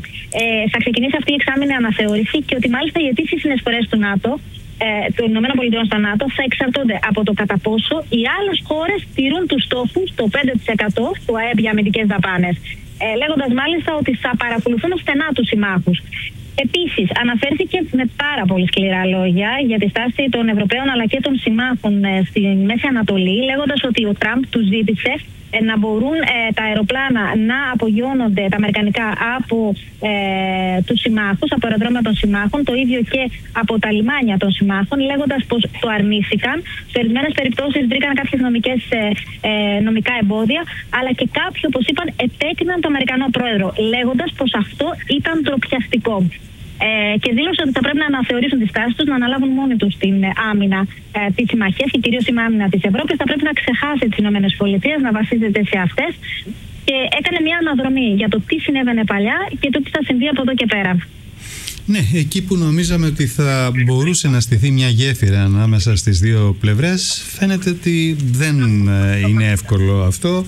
θα ξεκινήσει αυτή η εξάμηνη αναθεώρηση και ότι μάλιστα οι αιτήσεις συνεισφορές του ΝΑΤΟ, των ΗΠΑ στα ΝΑΤΟ, θα εξαρτώνται από το κατά πόσο οι άλλες χώρες τηρούν τους στόχους, το 5% του ΑΕΠ για αμυντικές δαπάνες. Λέγοντας μάλιστα ότι θα παρακολουθούν στενά τους συμμάχους. Επίσης, αναφέρθηκε με πάρα πολύ σκληρά λόγια για τη στάση των Ευρωπαίων αλλά και των συμμάχων στη Μέση Ανατολή, λέγοντας ότι ο Τραμπ του ζήτησε να μπορούν τα αεροπλάνα να απογειώνονται, τα αμερικανικά, από τους συμμάχους, από αεροδρόμια των συμμάχων, το ίδιο και από τα λιμάνια των συμμάχων, λέγοντας πως το αρνήθηκαν. Σε ορισμένες περιπτώσεις βρήκαν κάποιες νομικά εμπόδια, αλλά και κάποιοι, όπως είπαν, επέκριναν τον Αμερικανό πρόεδρο, λέγοντας πως αυτό ήταν ντροπιαστικό. Και δήλωσε ότι θα πρέπει να αναθεωρήσουν τη στάση τους, να αναλάβουν μόνοι τους την άμυνα της συμμαχίας και κυρίως την άμυνα της Ευρώπης. Θα πρέπει να ξεχάσει τις ΗΠΑ, να βασίζεται σε αυτές. Και έκανε μια αναδρομή για το τι συνέβαινε παλιά και το τι θα συμβεί από εδώ και πέρα. Ναι, εκεί που νομίζαμε ότι θα μπορούσε να στηθεί μια γέφυρα ανάμεσα στις δύο πλευρές, φαίνεται ότι δεν είναι εύκολο αυτό.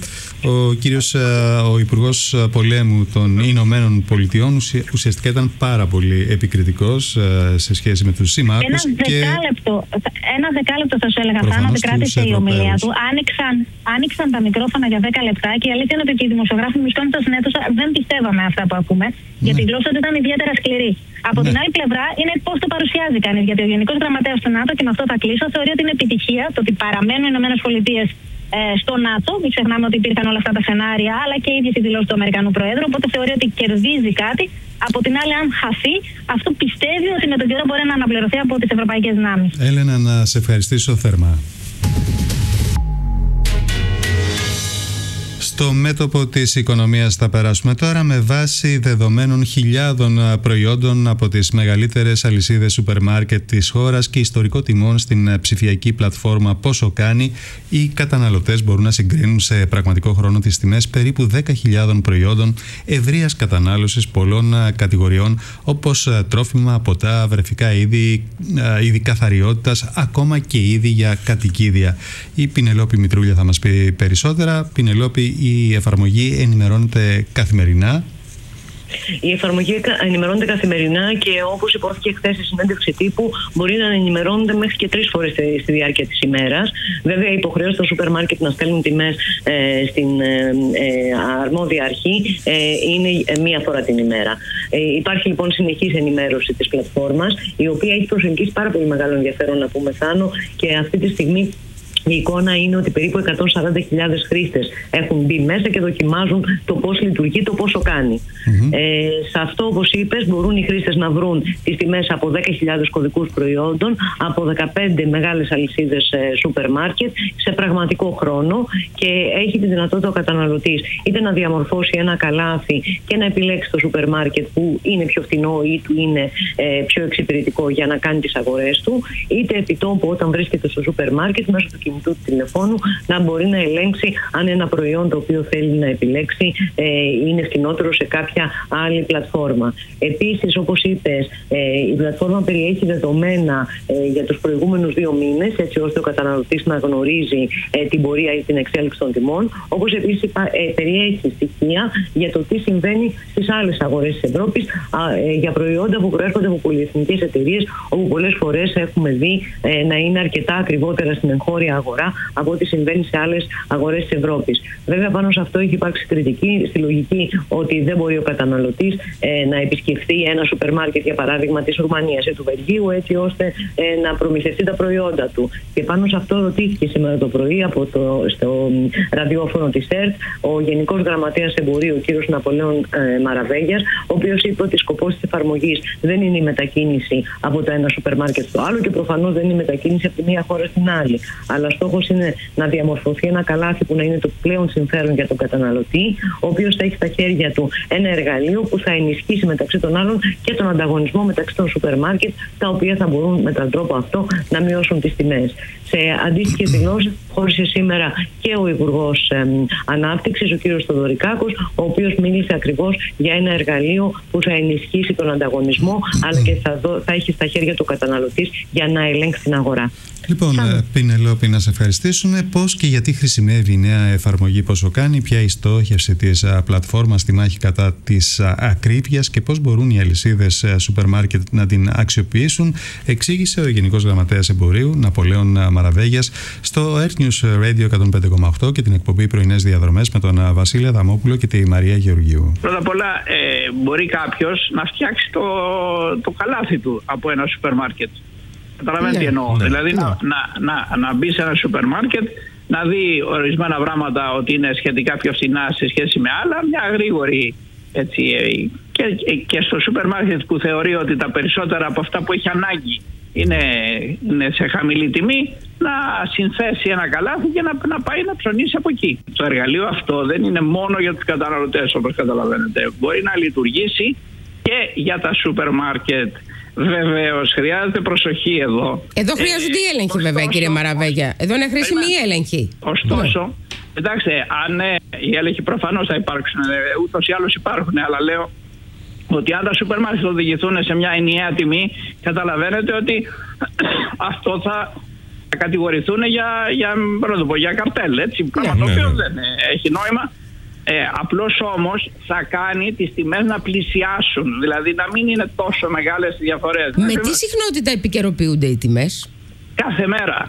Ο Υπουργός Πολέμου των Ηνωμένων Πολιτειών ουσιαστικά ήταν πάρα πολύ επικριτικός σε σχέση με τους συμμάχους. Ένα δεκάλεπτο θα σου έλεγα, Θάνο, ότι κράτησε η ομιλία του. Άνοιξαν τα μικρόφωνα για 10 λεπτά και η αλήθεια είναι ότι οι δημοσιογράφοι που βρισκόνταν στην αίθουσα δεν πιστεύαμε αυτά που ακούμε, γιατί η γλώσσα του ήταν ιδιαίτερα σκληρή. Από την άλλη πλευρά είναι πώς το παρουσιάζει κανείς, γιατί ο Γενικός Γραμματέας του ΝΑΤΟ, και με αυτό θα κλείσω, θεωρεί ότι είναι επιτυχία το ότι παραμένουν οι Ηνωμένες Πολιτείες στο ΝΑΤΟ. Μην ξεχνάμε ότι υπήρχαν όλα αυτά τα σενάρια, αλλά και οι ίδιες οι δηλώσεις του Αμερικανού Προέδρου. Οπότε θεωρεί ότι κερδίζει κάτι. Από την άλλη, αν χαθεί, αυτό πιστεύει ότι με τον καιρό μπορεί να αναπληρωθεί από τις ευρωπαϊκές δυνάμεις. Έλενα, να σε ευχαριστήσω θερμά. Στο μέτωπο της οικονομίας θα περάσουμε τώρα με βάση δεδομένων χιλιάδων προϊόντων από τις μεγαλύτερες αλυσίδες σούπερ μάρκετ της χώρας και ιστορικό τιμών στην ψηφιακή πλατφόρμα Πόσο Κάνει. Οι καταναλωτές μπορούν να συγκρίνουν σε πραγματικό χρόνο τις τιμές περίπου 10.000 προϊόντων ευρείας κατανάλωσης πολλών κατηγοριών, όπως τρόφιμα, ποτά, βρεφικά είδη καθαριότητας, ακόμα και είδη για κατοικίδια. Η Πινελόπη Μητρούλια θα μας πει περισσότερα. Πινελόπη, η εφαρμογή ενημερώνεται καθημερινά. Η εφαρμογή ενημερώνεται καθημερινά και όπως υπόθηκε χθες στη συνέντευξη τύπου, μπορεί να ενημερώνονται μέχρι και 3 φορές στη διάρκεια της ημέρας. Βέβαια, υποχρεώσει στο σούπερ μάρκετ να στέλνουν τιμές στην αρμόδια αρχή είναι μία φορά την ημέρα. Υπάρχει λοιπόν συνεχής ενημέρωση της πλατφόρμας, η οποία έχει προσελκύσει πάρα πολύ μεγάλο ενδιαφέρον, να πούμε, Θάνο, και αυτή τη στιγμή Η εικόνα είναι ότι περίπου 140.000 χρήστες έχουν μπει μέσα και δοκιμάζουν το πώς λειτουργεί, το πόσο κάνει. Σε αυτό, όπως είπες, μπορούν οι χρήστες να βρουν τις τιμές από 10.000 κωδικούς προϊόντων, από 15 μεγάλες αλυσίδες σούπερ μάρκετ σε πραγματικό χρόνο, και έχει τη δυνατότητα ο καταναλωτής είτε να διαμορφώσει ένα καλάθι και να επιλέξει το σούπερ μάρκετ που είναι πιο φθηνό ή του είναι πιο εξυπηρετικό για να κάνει τις αγορές του, είτε επί τόπου όταν βρίσκεται στο σούπερ μάρκετ μέσω του κινητού του τηλεφώνου να μπορεί να ελέγξει αν ένα προϊόν το οποίο θέλει να επιλέξει είναι φθηνότερο σε κάποια άλλη πλατφόρμα. Επίσης, όπως είπες, η πλατφόρμα περιέχει δεδομένα για τους προηγούμενους 2 μήνες, έτσι ώστε ο καταναλωτής να γνωρίζει την πορεία ή την εξέλιξη των τιμών, όπως επίσης περιέχει στοιχεία για το τι συμβαίνει στις άλλες αγορές της Ευρώπης για προϊόντα που προέρχονται από πολυεθνικές εταιρείες, όπου πολλές φορές έχουμε δει να είναι αρκετά ακριβότερα στην εγχώρια αγορά από ό,τι συμβαίνει σε άλλες αγορές της Ευρώπης. Βέβαια, πάνω σε αυτό έχει υπάρξει κριτική στη λογική ότι δεν μπορεί ο καταναλωτής να επισκεφθεί ένα σούπερ μάρκετ, για παράδειγμα της Ρουμανίας ή του Βελγίου, έτσι ώστε να προμηθευτεί τα προϊόντα του. Και πάνω σε αυτό ρωτήθηκε σήμερα το πρωί στο ραδιόφωνο της ΕΡΤ ο Γενικός Γραμματέας Εμπορίου, ο κ. Ναπολέων Μαραβέγιας, ο οποίος είπε ότι σκοπός της εφαρμογής δεν είναι η μετακίνηση από το ένα σούπερ μάρκετ στο άλλο, και προφανώς δεν είναι η μετακίνηση από τη μία χώρα στην άλλη. Αλλά στόχος είναι να διαμορφωθεί ένα καλάθι που να είναι το πλέον συμφέρον για τον καταναλωτή, ο οποίος θα έχει στα χέρια του ένα εργαλείο που θα ενισχύσει μεταξύ των άλλων και τον ανταγωνισμό μεταξύ των σούπερ μάρκετ, τα οποία θα μπορούν με τον τρόπο αυτό να μειώσουν τις τιμές. Σε αντίστοιχες δηλώσεις χώρισε σήμερα και ο Υπουργός Ανάπτυξης, ο κ. Θοδωρικάκος, ο οποίος μίλησε ακριβώς για ένα εργαλείο που θα ενισχύσει τον ανταγωνισμό, αλλά και θα έχει στα χέρια του καταναλωτής για να ελέγξει την αγορά. Λοιπόν, Πινελόπη, να σε ευχαριστήσουμε. Πώς και γιατί χρησιμεύει η νέα εφαρμογή Πόσο Κάνει, ποια η στόχευση της πλατφόρμας στη μάχη κατά της ακρίβειας και πώς μπορούν οι αλυσίδες σούπερ μάρκετ να την αξιοποιήσουν, εξήγησε ο Γενικός Γραμματέας Εμπορίου Ναπολέων Μαραβέγιας στο Earth News Radio 105,8 και την εκπομπή Πρωινές Διαδρομές με τον Βασίλη Αδαμόπουλο και τη Μαρία Γεωργίου. Πρώτα απ' όλα, μπορεί κάποιος να φτιάξει το καλάθι του από ένα σούπερ μάρκετ. Καταλαβαίνετε τι εννοώ. Δηλαδή να μπει σε ένα σούπερ μάρκετ, να δει ορισμένα πράγματα ότι είναι σχετικά πιο φθηνά σε σχέση με άλλα, μια γρήγορη έτσι, και στο σούπερ μάρκετ που θεωρεί ότι τα περισσότερα από αυτά που έχει ανάγκη είναι σε χαμηλή τιμή, να συνθέσει ένα καλάθι και να πάει να ψωνίσει από εκεί. Το εργαλείο αυτό δεν είναι μόνο για τους καταναλωτές, όπως καταλαβαίνετε. Μπορεί να λειτουργήσει και για τα σούπερ μάρκετ. Βεβαίως, χρειάζεται προσοχή εδώ. Εδώ χρειάζονται οι έλεγχοι, βέβαια, κύριε Μαραβέγια. Εδώ είναι χρήσιμοι οι έλεγχοι. Ωστόσο, κοιτάξτε, αν οι έλεγχοι προφανώς θα υπάρξουν, ούτως ή άλλως υπάρχουν, αλλά λέω ότι αν τα σούπερ μάρκετ οδηγηθούν σε μια ενιαία τιμή, καταλαβαίνετε ότι αυτό θα κατηγορηθούν για καρτέλ, έτσι, πράγμα το οποίο δεν έχει νόημα. Απλώς όμως θα κάνει τις τιμές να πλησιάσουν, δηλαδή να μην είναι τόσο μεγάλες οι διαφορές. Με τι συχνότητα επικαιροποιούνται οι τιμές? Κάθε μέρα.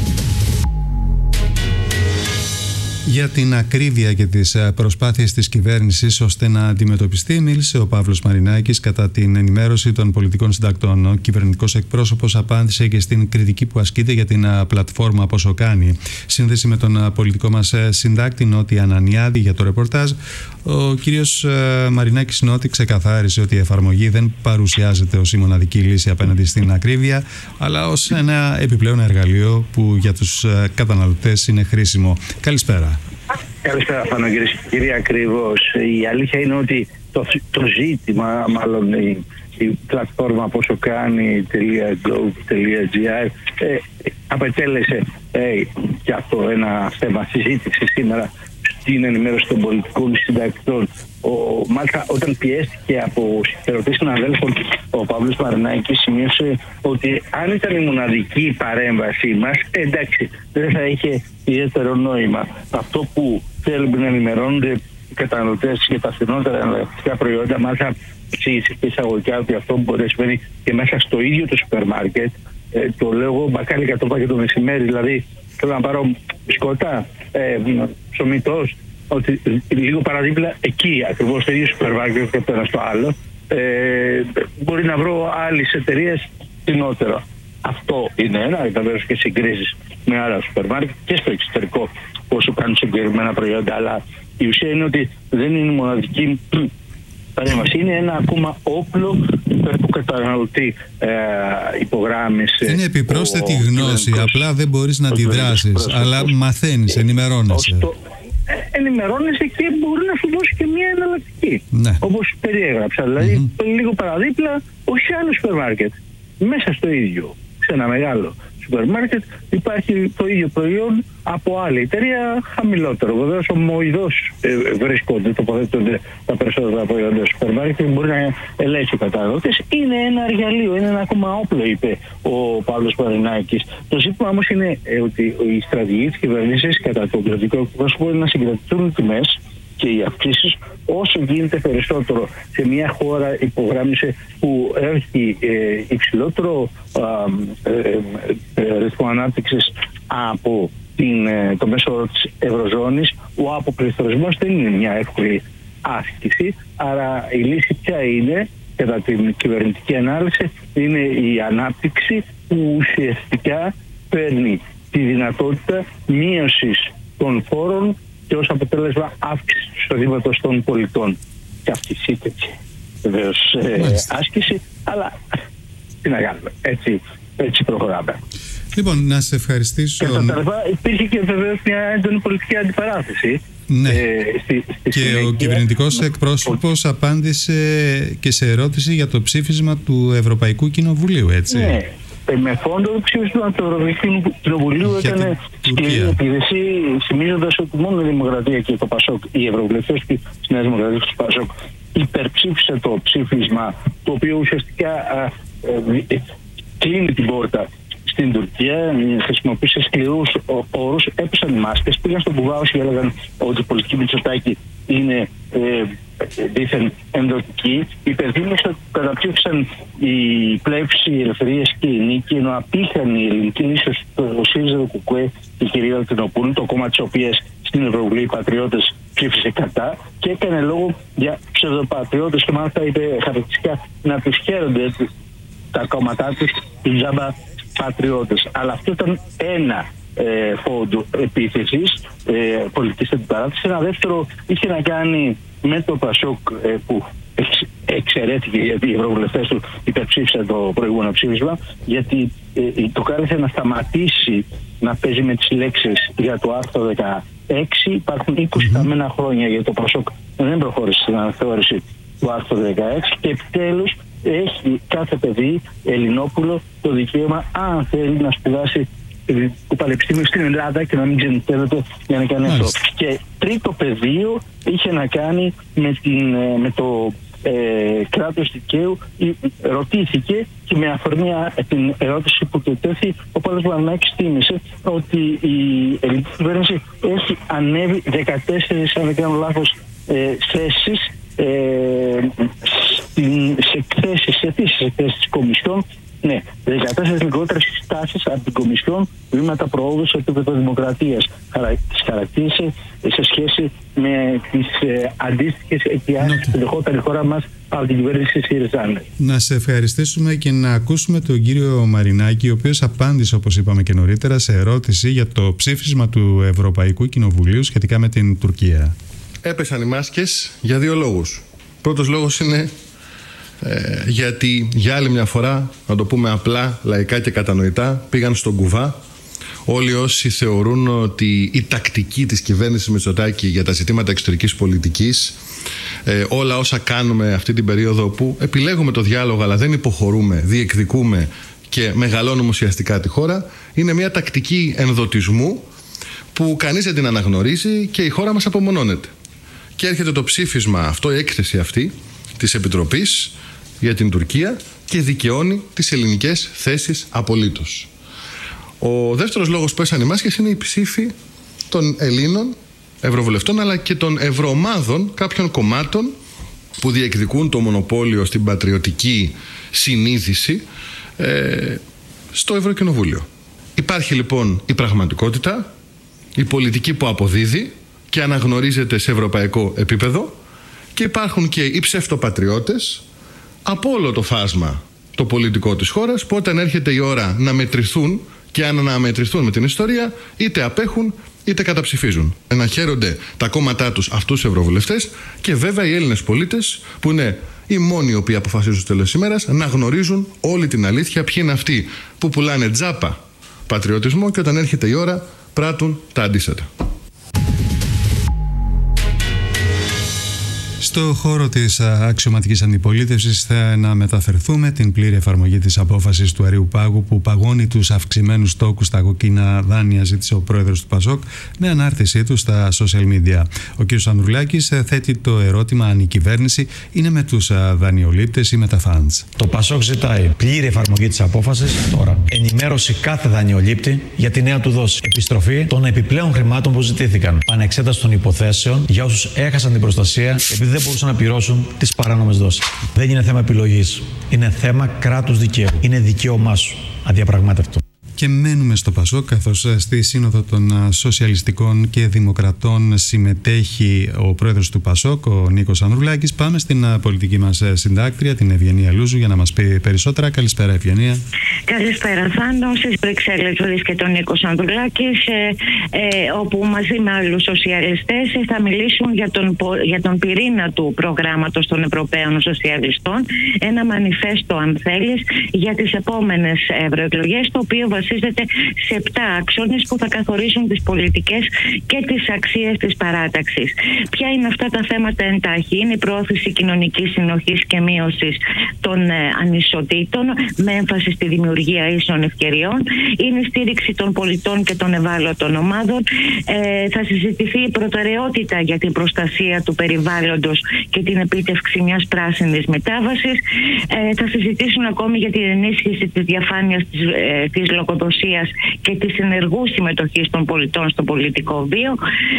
Για την ακρίβεια και τις προσπάθειες της κυβέρνησης ώστε να αντιμετωπιστεί, μίλησε ο Παύλος Μαρινάκης κατά την ενημέρωση των πολιτικών συντακτών. Ο κυβερνητικός εκπρόσωπος απάντησε και στην κριτική που ασκείται για την πλατφόρμα Πόσο Κάνει. Σύνδεση με τον πολιτικό μας συντάκτη Νότι Ανανιάδη για το ρεπορτάζ. Ο κύριος Μαρινάκης Νότι ξεκαθάρισε ότι η εφαρμογή δεν παρουσιάζεται ως η μοναδική λύση απέναντι στην ακρίβεια, αλλά ως ένα επιπλέον εργαλείο που για τους καταναλωτές είναι χρήσιμο. Καλησπέρα. Καλησπέρα, Παναγύρη. Ακριβώς. Η αλήθεια είναι ότι το ζήτημα, μάλλον η πλατφόρμα Πόσο Κάνει.gov.gr απετέλεσε και αυτό ένα θέμα συζήτηση σήμερα στην ενημέρωση των πολιτικών συντακτών. Μάλιστα, όταν πιέστηκε από ερωτήσεις των αδέλφων, ο Παύλος Μαρινάκης σημείωσε ότι αν ήταν η μοναδική παρέμβασή μας, εντάξει, δεν θα είχε ιδιαίτερο νόημα. Αυτό που θέλουμε να ενημερώνονται οι καταναλωτές για τα φθηνότερα εναλλακτικά προϊόντα, μάλιστα εξήγησε εισαγωγικά ότι αυτό μπορεί να συμβαίνει και μέσα στο ίδιο το σούπερ μάρκετ. Το λέω εγώ μπακάλι κατόπα και το μεσημέρι, δηλαδή θέλω να πάρω μπισκότα, ψωμιτός, ότι λίγο παραδίπλα εκεί ακριβώς στο ίδιο σούπερ μάρκετ και πέρα στο άλλο μπορεί να βρω άλλες εταιρείες φθηνότερο. Αυτό είναι ένα, βεβαίως και συγκρίσεις με άλλα σούπερ μάρκετ και στο εξωτερικό όσο κάνουν συγκεκριμένα προϊόντα. Αλλά η ουσία είναι ότι δεν είναι η μοναδική παρέμβαση. Είναι ένα ακόμα όπλο υπέρ του καταναλωτή, υπογράμμισε. Είναι επιπρόσθετη γνώση. Απλά δεν μπορείς να αντιδράσεις, αλλά μαθαίνεις, ενημερώνεσαι. Ενημερώνεσαι και μπορεί να σου δώσει και μια εναλλακτική. Ναι. Όπως περιέγραψα. Δηλαδή, λίγο παραδίπλα, όχι άλλο σούπερ μάρκετ. Μέσα στο ίδιο, σε ένα μεγάλο σούπερ μάρκετ, υπάρχει το ίδιο προϊόν από άλλη εταιρεία χαμηλότερο. Βεβαίως, ομοειδώς βρίσκονται, τοποθετούνται τα περισσότερα προϊόντα στο σούπερ μάρκετ, μπορεί να ελέγχει ο καταναλωτής. Είναι ένα εργαλείο, είναι ένα ακόμα όπλο, είπε ο Παύλος Μαρινάκης. Το ζήτημα όμως είναι ότι οι στρατηγοί της κυβέρνησης κατά τον κρατικό εκπρόσωπο είναι να συγκρατηθούν τιμές και οι αυξήσεις όσο γίνεται περισσότερο σε μια χώρα, υπογράμμισε, που έχει υψηλότερο ρυθμό ανάπτυξης από το μέσο όρο της Ευρωζώνης. Ο αποπληθωρισμός δεν είναι μια εύκολη άσκηση, άρα η λύση ποια είναι, κατά την κυβερνητική ανάλυση, είναι η ανάπτυξη που ουσιαστικά παίρνει τη δυνατότητα μείωσης των φόρων και ως αποτέλεσμα αύξηση του εισοδήματος των πολιτών. Και αυτή η βεβαίως άσκηση, αλλά τι να κάνουμε, έτσι προχωράμε. Λοιπόν, να σε ευχαριστήσω. Υπήρχε και βεβαίως μια έντονη πολιτική αντιπαράθεση. Ναι. Και ο κυβερνητικός εκπρόσωπος απάντησε και σε ερώτηση για το ψήφισμα του Ευρωπαϊκού Κοινοβουλίου, έτσι. Ναι. Με φόντο το ψήφισμα του Ευρωπαϊκού Κοινοβουλίου έκανε σκληρή επίδεση, θυμίζοντας ότι μόνο η Δημοκρατία και το ΠΑΣΟΚ, οι ευρωβουλευτές της Νέας Δημοκρατίας του ΠΑΣΟΚ, υπερψήφισε το ψήφισμα, το οποίο ουσιαστικά κλείνει την πόρτα στην Τουρκία, χρησιμοποίησε σκληρούς όρους, έπεσαν οι μάσκες, πήγαν στον Κουβάος και έλεγαν ότι η πολιτική Μητσοτάκη είναι δίθεν ενδοτική. Υπενθύμισε ότι καταψήφισαν οι πλεύσεις, οι ελευθερίες και η νίκη, ενώ απήχαν η ελληνική λύση στο ΣΥΡΙΖΑ, το ΚΚΕ και η κυρία Λατινοπούλου, το κόμμα της οποίας στην Ευρωβουλή οι πατριώτες ψήφισε κατά, και έκανε λόγο για ψευδοπατριώτες και μάλιστα είπε χαρακτηριστικά να τους χαίρονται τα κόμματά τους, τους τζάμπα πατριώτες. Αλλά αυτό ήταν ένα φόντο επίθεσης πολιτικής αντιπαράθεσης. Ένα δεύτερο είχε να κάνει με το ΠΑΣΟΚ που εξαιρέθηκε γιατί οι ευρωβουλευτές του υπερψήφισαν το προηγούμενο ψήφισμα, γιατί το κάλεσε να σταματήσει να παίζει με τις λέξεις για το άρθρο 16. Υπάρχουν 20 χαμένα χρόνια για το ΠΑΣΟΚ, δεν προχώρησε στην αναθεώρηση του άρθρου 16 και επιτέλους έχει κάθε παιδί Ελληνόπουλο το δικαίωμα, αν θέλει, να σπουδάσει το πανεπιστήμιο στην Ελλάδα και να μην ξενιτεύεται για να κάνει αυτό. Και τρίτο πεδίο είχε να κάνει με το κράτος δικαίου. Ρωτήθηκε και με αφορμή την ερώτηση που του τέθη, ο Παύλος Μαρινάκης θύμισε ότι η ελληνική κυβέρνηση έχει ανέβει 14, αν δεν κάνω λάθος, θέσεις σε εκθέσεις της Κομισιόν. Ναι, 14 λιγότερες συστάσεις από την Κομισιόν, βήματα προόδου σε επίπεδο δημοκρατίας. Τις χαρακτήρισε σε σχέση με τις αντίστοιχες αιτιάσεις που δεχόταν η χώρα μας από την κυβέρνηση ΣΥΡΙΖΑ. Να σε ευχαριστήσουμε και να ακούσουμε τον κύριο Μαρινάκη, ο οποίος απάντησε, όπως είπαμε και νωρίτερα, σε ερώτηση για το ψήφισμα του Ευρωπαϊκού Κοινοβουλίου σχετικά με την Τουρκία. Έπεσαν οι μάσκες για δύο λόγους. Πρώτος λόγος είναι γιατί για άλλη μια φορά, να το πούμε απλά, λαϊκά και κατανοητά, πήγαν στον κουβά όλοι όσοι θεωρούν ότι η τακτική της κυβέρνησης Μητσοτάκη για τα ζητήματα εξωτερικής πολιτικής, όλα όσα κάνουμε αυτή την περίοδο που επιλέγουμε το διάλογο αλλά δεν υποχωρούμε, διεκδικούμε και μεγαλώνουμε ουσιαστικά τη χώρα, είναι μια τακτική ενδοτισμού που κανείς δεν την αναγνωρίζει και η χώρα μας απομονώνεται. Και έρχεται το ψήφισμα αυτό, η έκθεση αυτή της Επιτροπής για την Τουρκία και δικαιώνει τις ελληνικές θέσεις απολύτως. Ο δεύτερος λόγος που έσαν οι μάσκες είναι η ψήφη των Ελλήνων ευρωβουλευτών αλλά και των ευρωομάδων κάποιων κομμάτων που διεκδικούν το μονοπόλιο στην πατριωτική συνείδηση στο Ευρωκοινοβούλιο. Υπάρχει λοιπόν η πραγματικότητα, η πολιτική που αποδίδει και αναγνωρίζεται σε ευρωπαϊκό επίπεδο, και υπάρχουν και οι ψευτοπατριώτες από όλο το φάσμα το πολιτικό της χώρας που όταν έρχεται η ώρα να μετρηθούν και αν αναμετρηθούν με την ιστορία, είτε απέχουν είτε καταψηφίζουν. Να χαίρονται τα κόμματά τους αυτούς τους ευρωβουλευτές και βέβαια οι Έλληνες πολίτες, που είναι οι μόνοι οι οποίοι αποφασίζουν στο τέλος της ημέρας, να γνωρίζουν όλη την αλήθεια, ποιοι είναι αυτοί που πουλάνε τζάπα πατριωτισμό και όταν έρχεται η ώρα πράττουν τα αντίθετα. Στο χώρο της αξιωματικής αντιπολίτευσης θα να μεταφερθούμε την πλήρη εφαρμογή της απόφασης του Αριουπάγου που παγώνει τους αυξημένους τόκους στα κόκκινα δάνεια, ζήτησε ο πρόεδρος του ΠΑΣΟΚ με ανάρτησή του στα social media. Ο κ. Ανδρουλάκης θέτει το ερώτημα αν η κυβέρνηση είναι με τους δανειολήπτες ή με τα funds. Το ΠΑΣΟΚ ζητάει πλήρη εφαρμογή της απόφασης τώρα. Ενημέρωση κάθε δανειολήπτη για τη νέα του δόση. Επιστροφή των επιπλέον χρημάτων που ζητήθηκαν. Ανεξέταση των υποθέσεων για όσους έχασαν την προστασία επειδή δεν μπορούσαν να πληρώσουν τις παράνομες δόσεις. Δεν είναι θέμα επιλογής. Είναι θέμα κράτους δικαίου. Είναι δικαίωμά σου. Αδιαπραγμάτευτο. Και μένουμε στο ΠΑΣΟΚ, καθώς στη Σύνοδο των Σοσιαλιστικών και Δημοκρατών συμμετέχει ο πρόεδρος του ΠΑΣΟΚ, ο Νίκος Ανδρουλάκης. Πάμε στην πολιτική μας συντάκτρια, την Ευγενία Λούζου, για να μας πει περισσότερα. Καλησπέρα, Ευγενία. Καλησπέρα, Θάνο. Στις Βρυξέλλες βρίσκεται ο Νίκος Ανδρουλάκης, όπου μαζί με άλλους σοσιαλιστές θα μιλήσουν για τον πυρήνα του προγράμματος των Ευρωπαίων Σοσιαλιστών. Ένα μανιφέστο, αν θέλεις, για τις επόμενες ευρωεκλογές, το οποίο βασίζεται σε 7 άξονες που θα καθορίσουν τις πολιτικές και τις αξίες της παράταξης. Ποια είναι αυτά τα θέματα εντάχει? Είναι η προώθηση κοινωνικής συνοχής και μείωσης των ανισοτήτων με έμφαση στη δημιουργία ίσων ευκαιριών. Είναι η στήριξη των πολιτών και των ευάλωτων ομάδων. Θα συζητηθεί η προτεραιότητα για την προστασία του περιβάλλοντος και την επίτευξη μιας πράσινης μετάβασης. Θα συζητήσουν ακόμη για την ενίσχυση της διαφάνειας της λογοδοσίας και της ενεργού συμμετοχής των πολιτών στο πολιτικό βίο,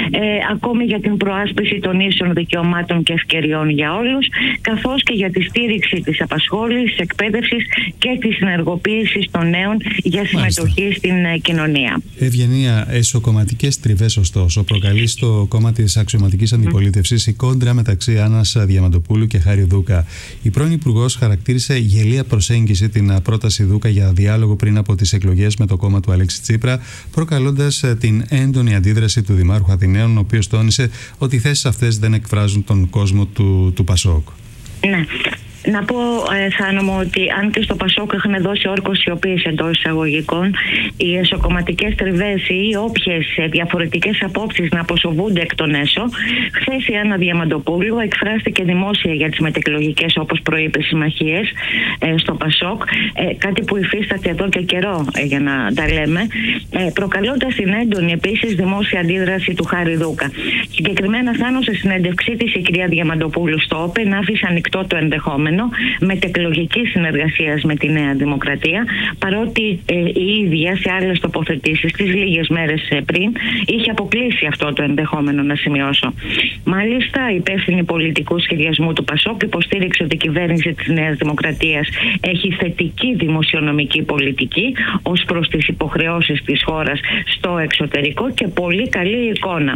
ακόμη για την προάσπιση των ίσων δικαιωμάτων και ευκαιριών για όλους, καθώς και για τη στήριξη της απασχόλησης, εκπαίδευσης και της ενεργοποίησης των νέων για συμμετοχή στην κοινωνία. Ευγενία, εσωκομματικές τριβές ωστόσο προκαλεί στο κόμμα της αξιωματικής αντιπολίτευσης η κόντρα μεταξύ Άννας Διαμαντοπούλου και Χάρη Δούκα. Η πρώην Υπουργός χαρακτήρισε γελία προσέγγιση την πρόταση Δούκα για διάλογο πριν από τις εκλογές με το κόμμα του Αλέξη Τσίπρα, προκαλώντας την έντονη αντίδραση του Δημάρχου Αθηναίων, ο οποίος τόνισε ότι οι θέσεις αυτές δεν εκφράζουν τον κόσμο του ΠΑΣΟΚ. Ναι. Να πω, Θάνο, ότι αν και στο ΠΑΣΟΚ έχουν δώσει όρκο σιωπής εντός εισαγωγικών, οι εσωκομματικές τριβές ή όποιες διαφορετικές απόψεις να αποσοβούνται εκ των έσω, χθες η Άννα Διαμαντοπούλου εκφράστηκε δημόσια για τις μετεκλογικές, όπως προείπε, συμμαχίες στο ΠΑΣΟΚ, κάτι που υφίσταται εδώ και καιρό, για να τα λέμε, προκαλώντας την έντονη επίσης δημόσια αντίδραση του Χάρη Δούκα. Συγκεκριμένα, Θάνο, σε συνέντευξή της η κυρία Διαμαντοπούλου στο ΟΠΕΝ άφησε ανοιχτό το ενδεχόμενο μετεκλογικής συνεργασίας με τη Νέα Δημοκρατία, παρότι η ίδια σε άλλες τοποθετήσεις τις λίγες μέρες πριν είχε αποκλείσει αυτό το ενδεχόμενο, να σημειώσω. Μάλιστα, η υπεύθυνη πολιτικού σχεδιασμού του ΠΑΣΟΚ υποστήριξε ότι η κυβέρνηση της Νέας Δημοκρατίας έχει θετική δημοσιονομική πολιτική ως προς τις υποχρεώσεις της χώρας στο εξωτερικό και πολύ καλή εικόνα.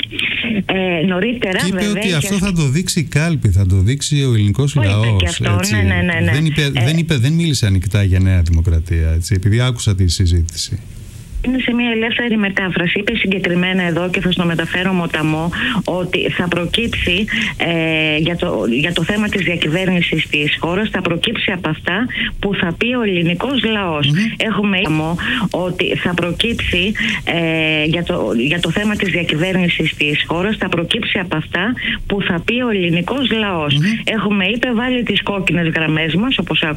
Νωρίτερα, και είπε βέβαια, ότι αυτό θα το δείξει η κάλπη, θα το δείξει ο ελληνικός λαός. Ναι. Δεν μίλησε ανοιχτά για Νέα Δημοκρατία, έτσι, επειδή άκουσα τη συζήτηση. Είναι σε μια ελεύθερη μετάφραση. Είπε συγκεκριμένα εδώ, και θα στο μεταφέρω μοταμό, ότι θα προκύψει για το θέμα της διακυβέρνησης της χώρας, θα προκύψει από αυτά που θα πει ο ελληνικός λαός. Έχουμε ότι θα προκύψει για το θέμα της διακυβέρνησης της χώρας, θα προκύψει από αυτά που θα πει ο ελληνικός λαός. Έχουμε, είπε, βάλει τις κόκκινες γραμμές μας, όπως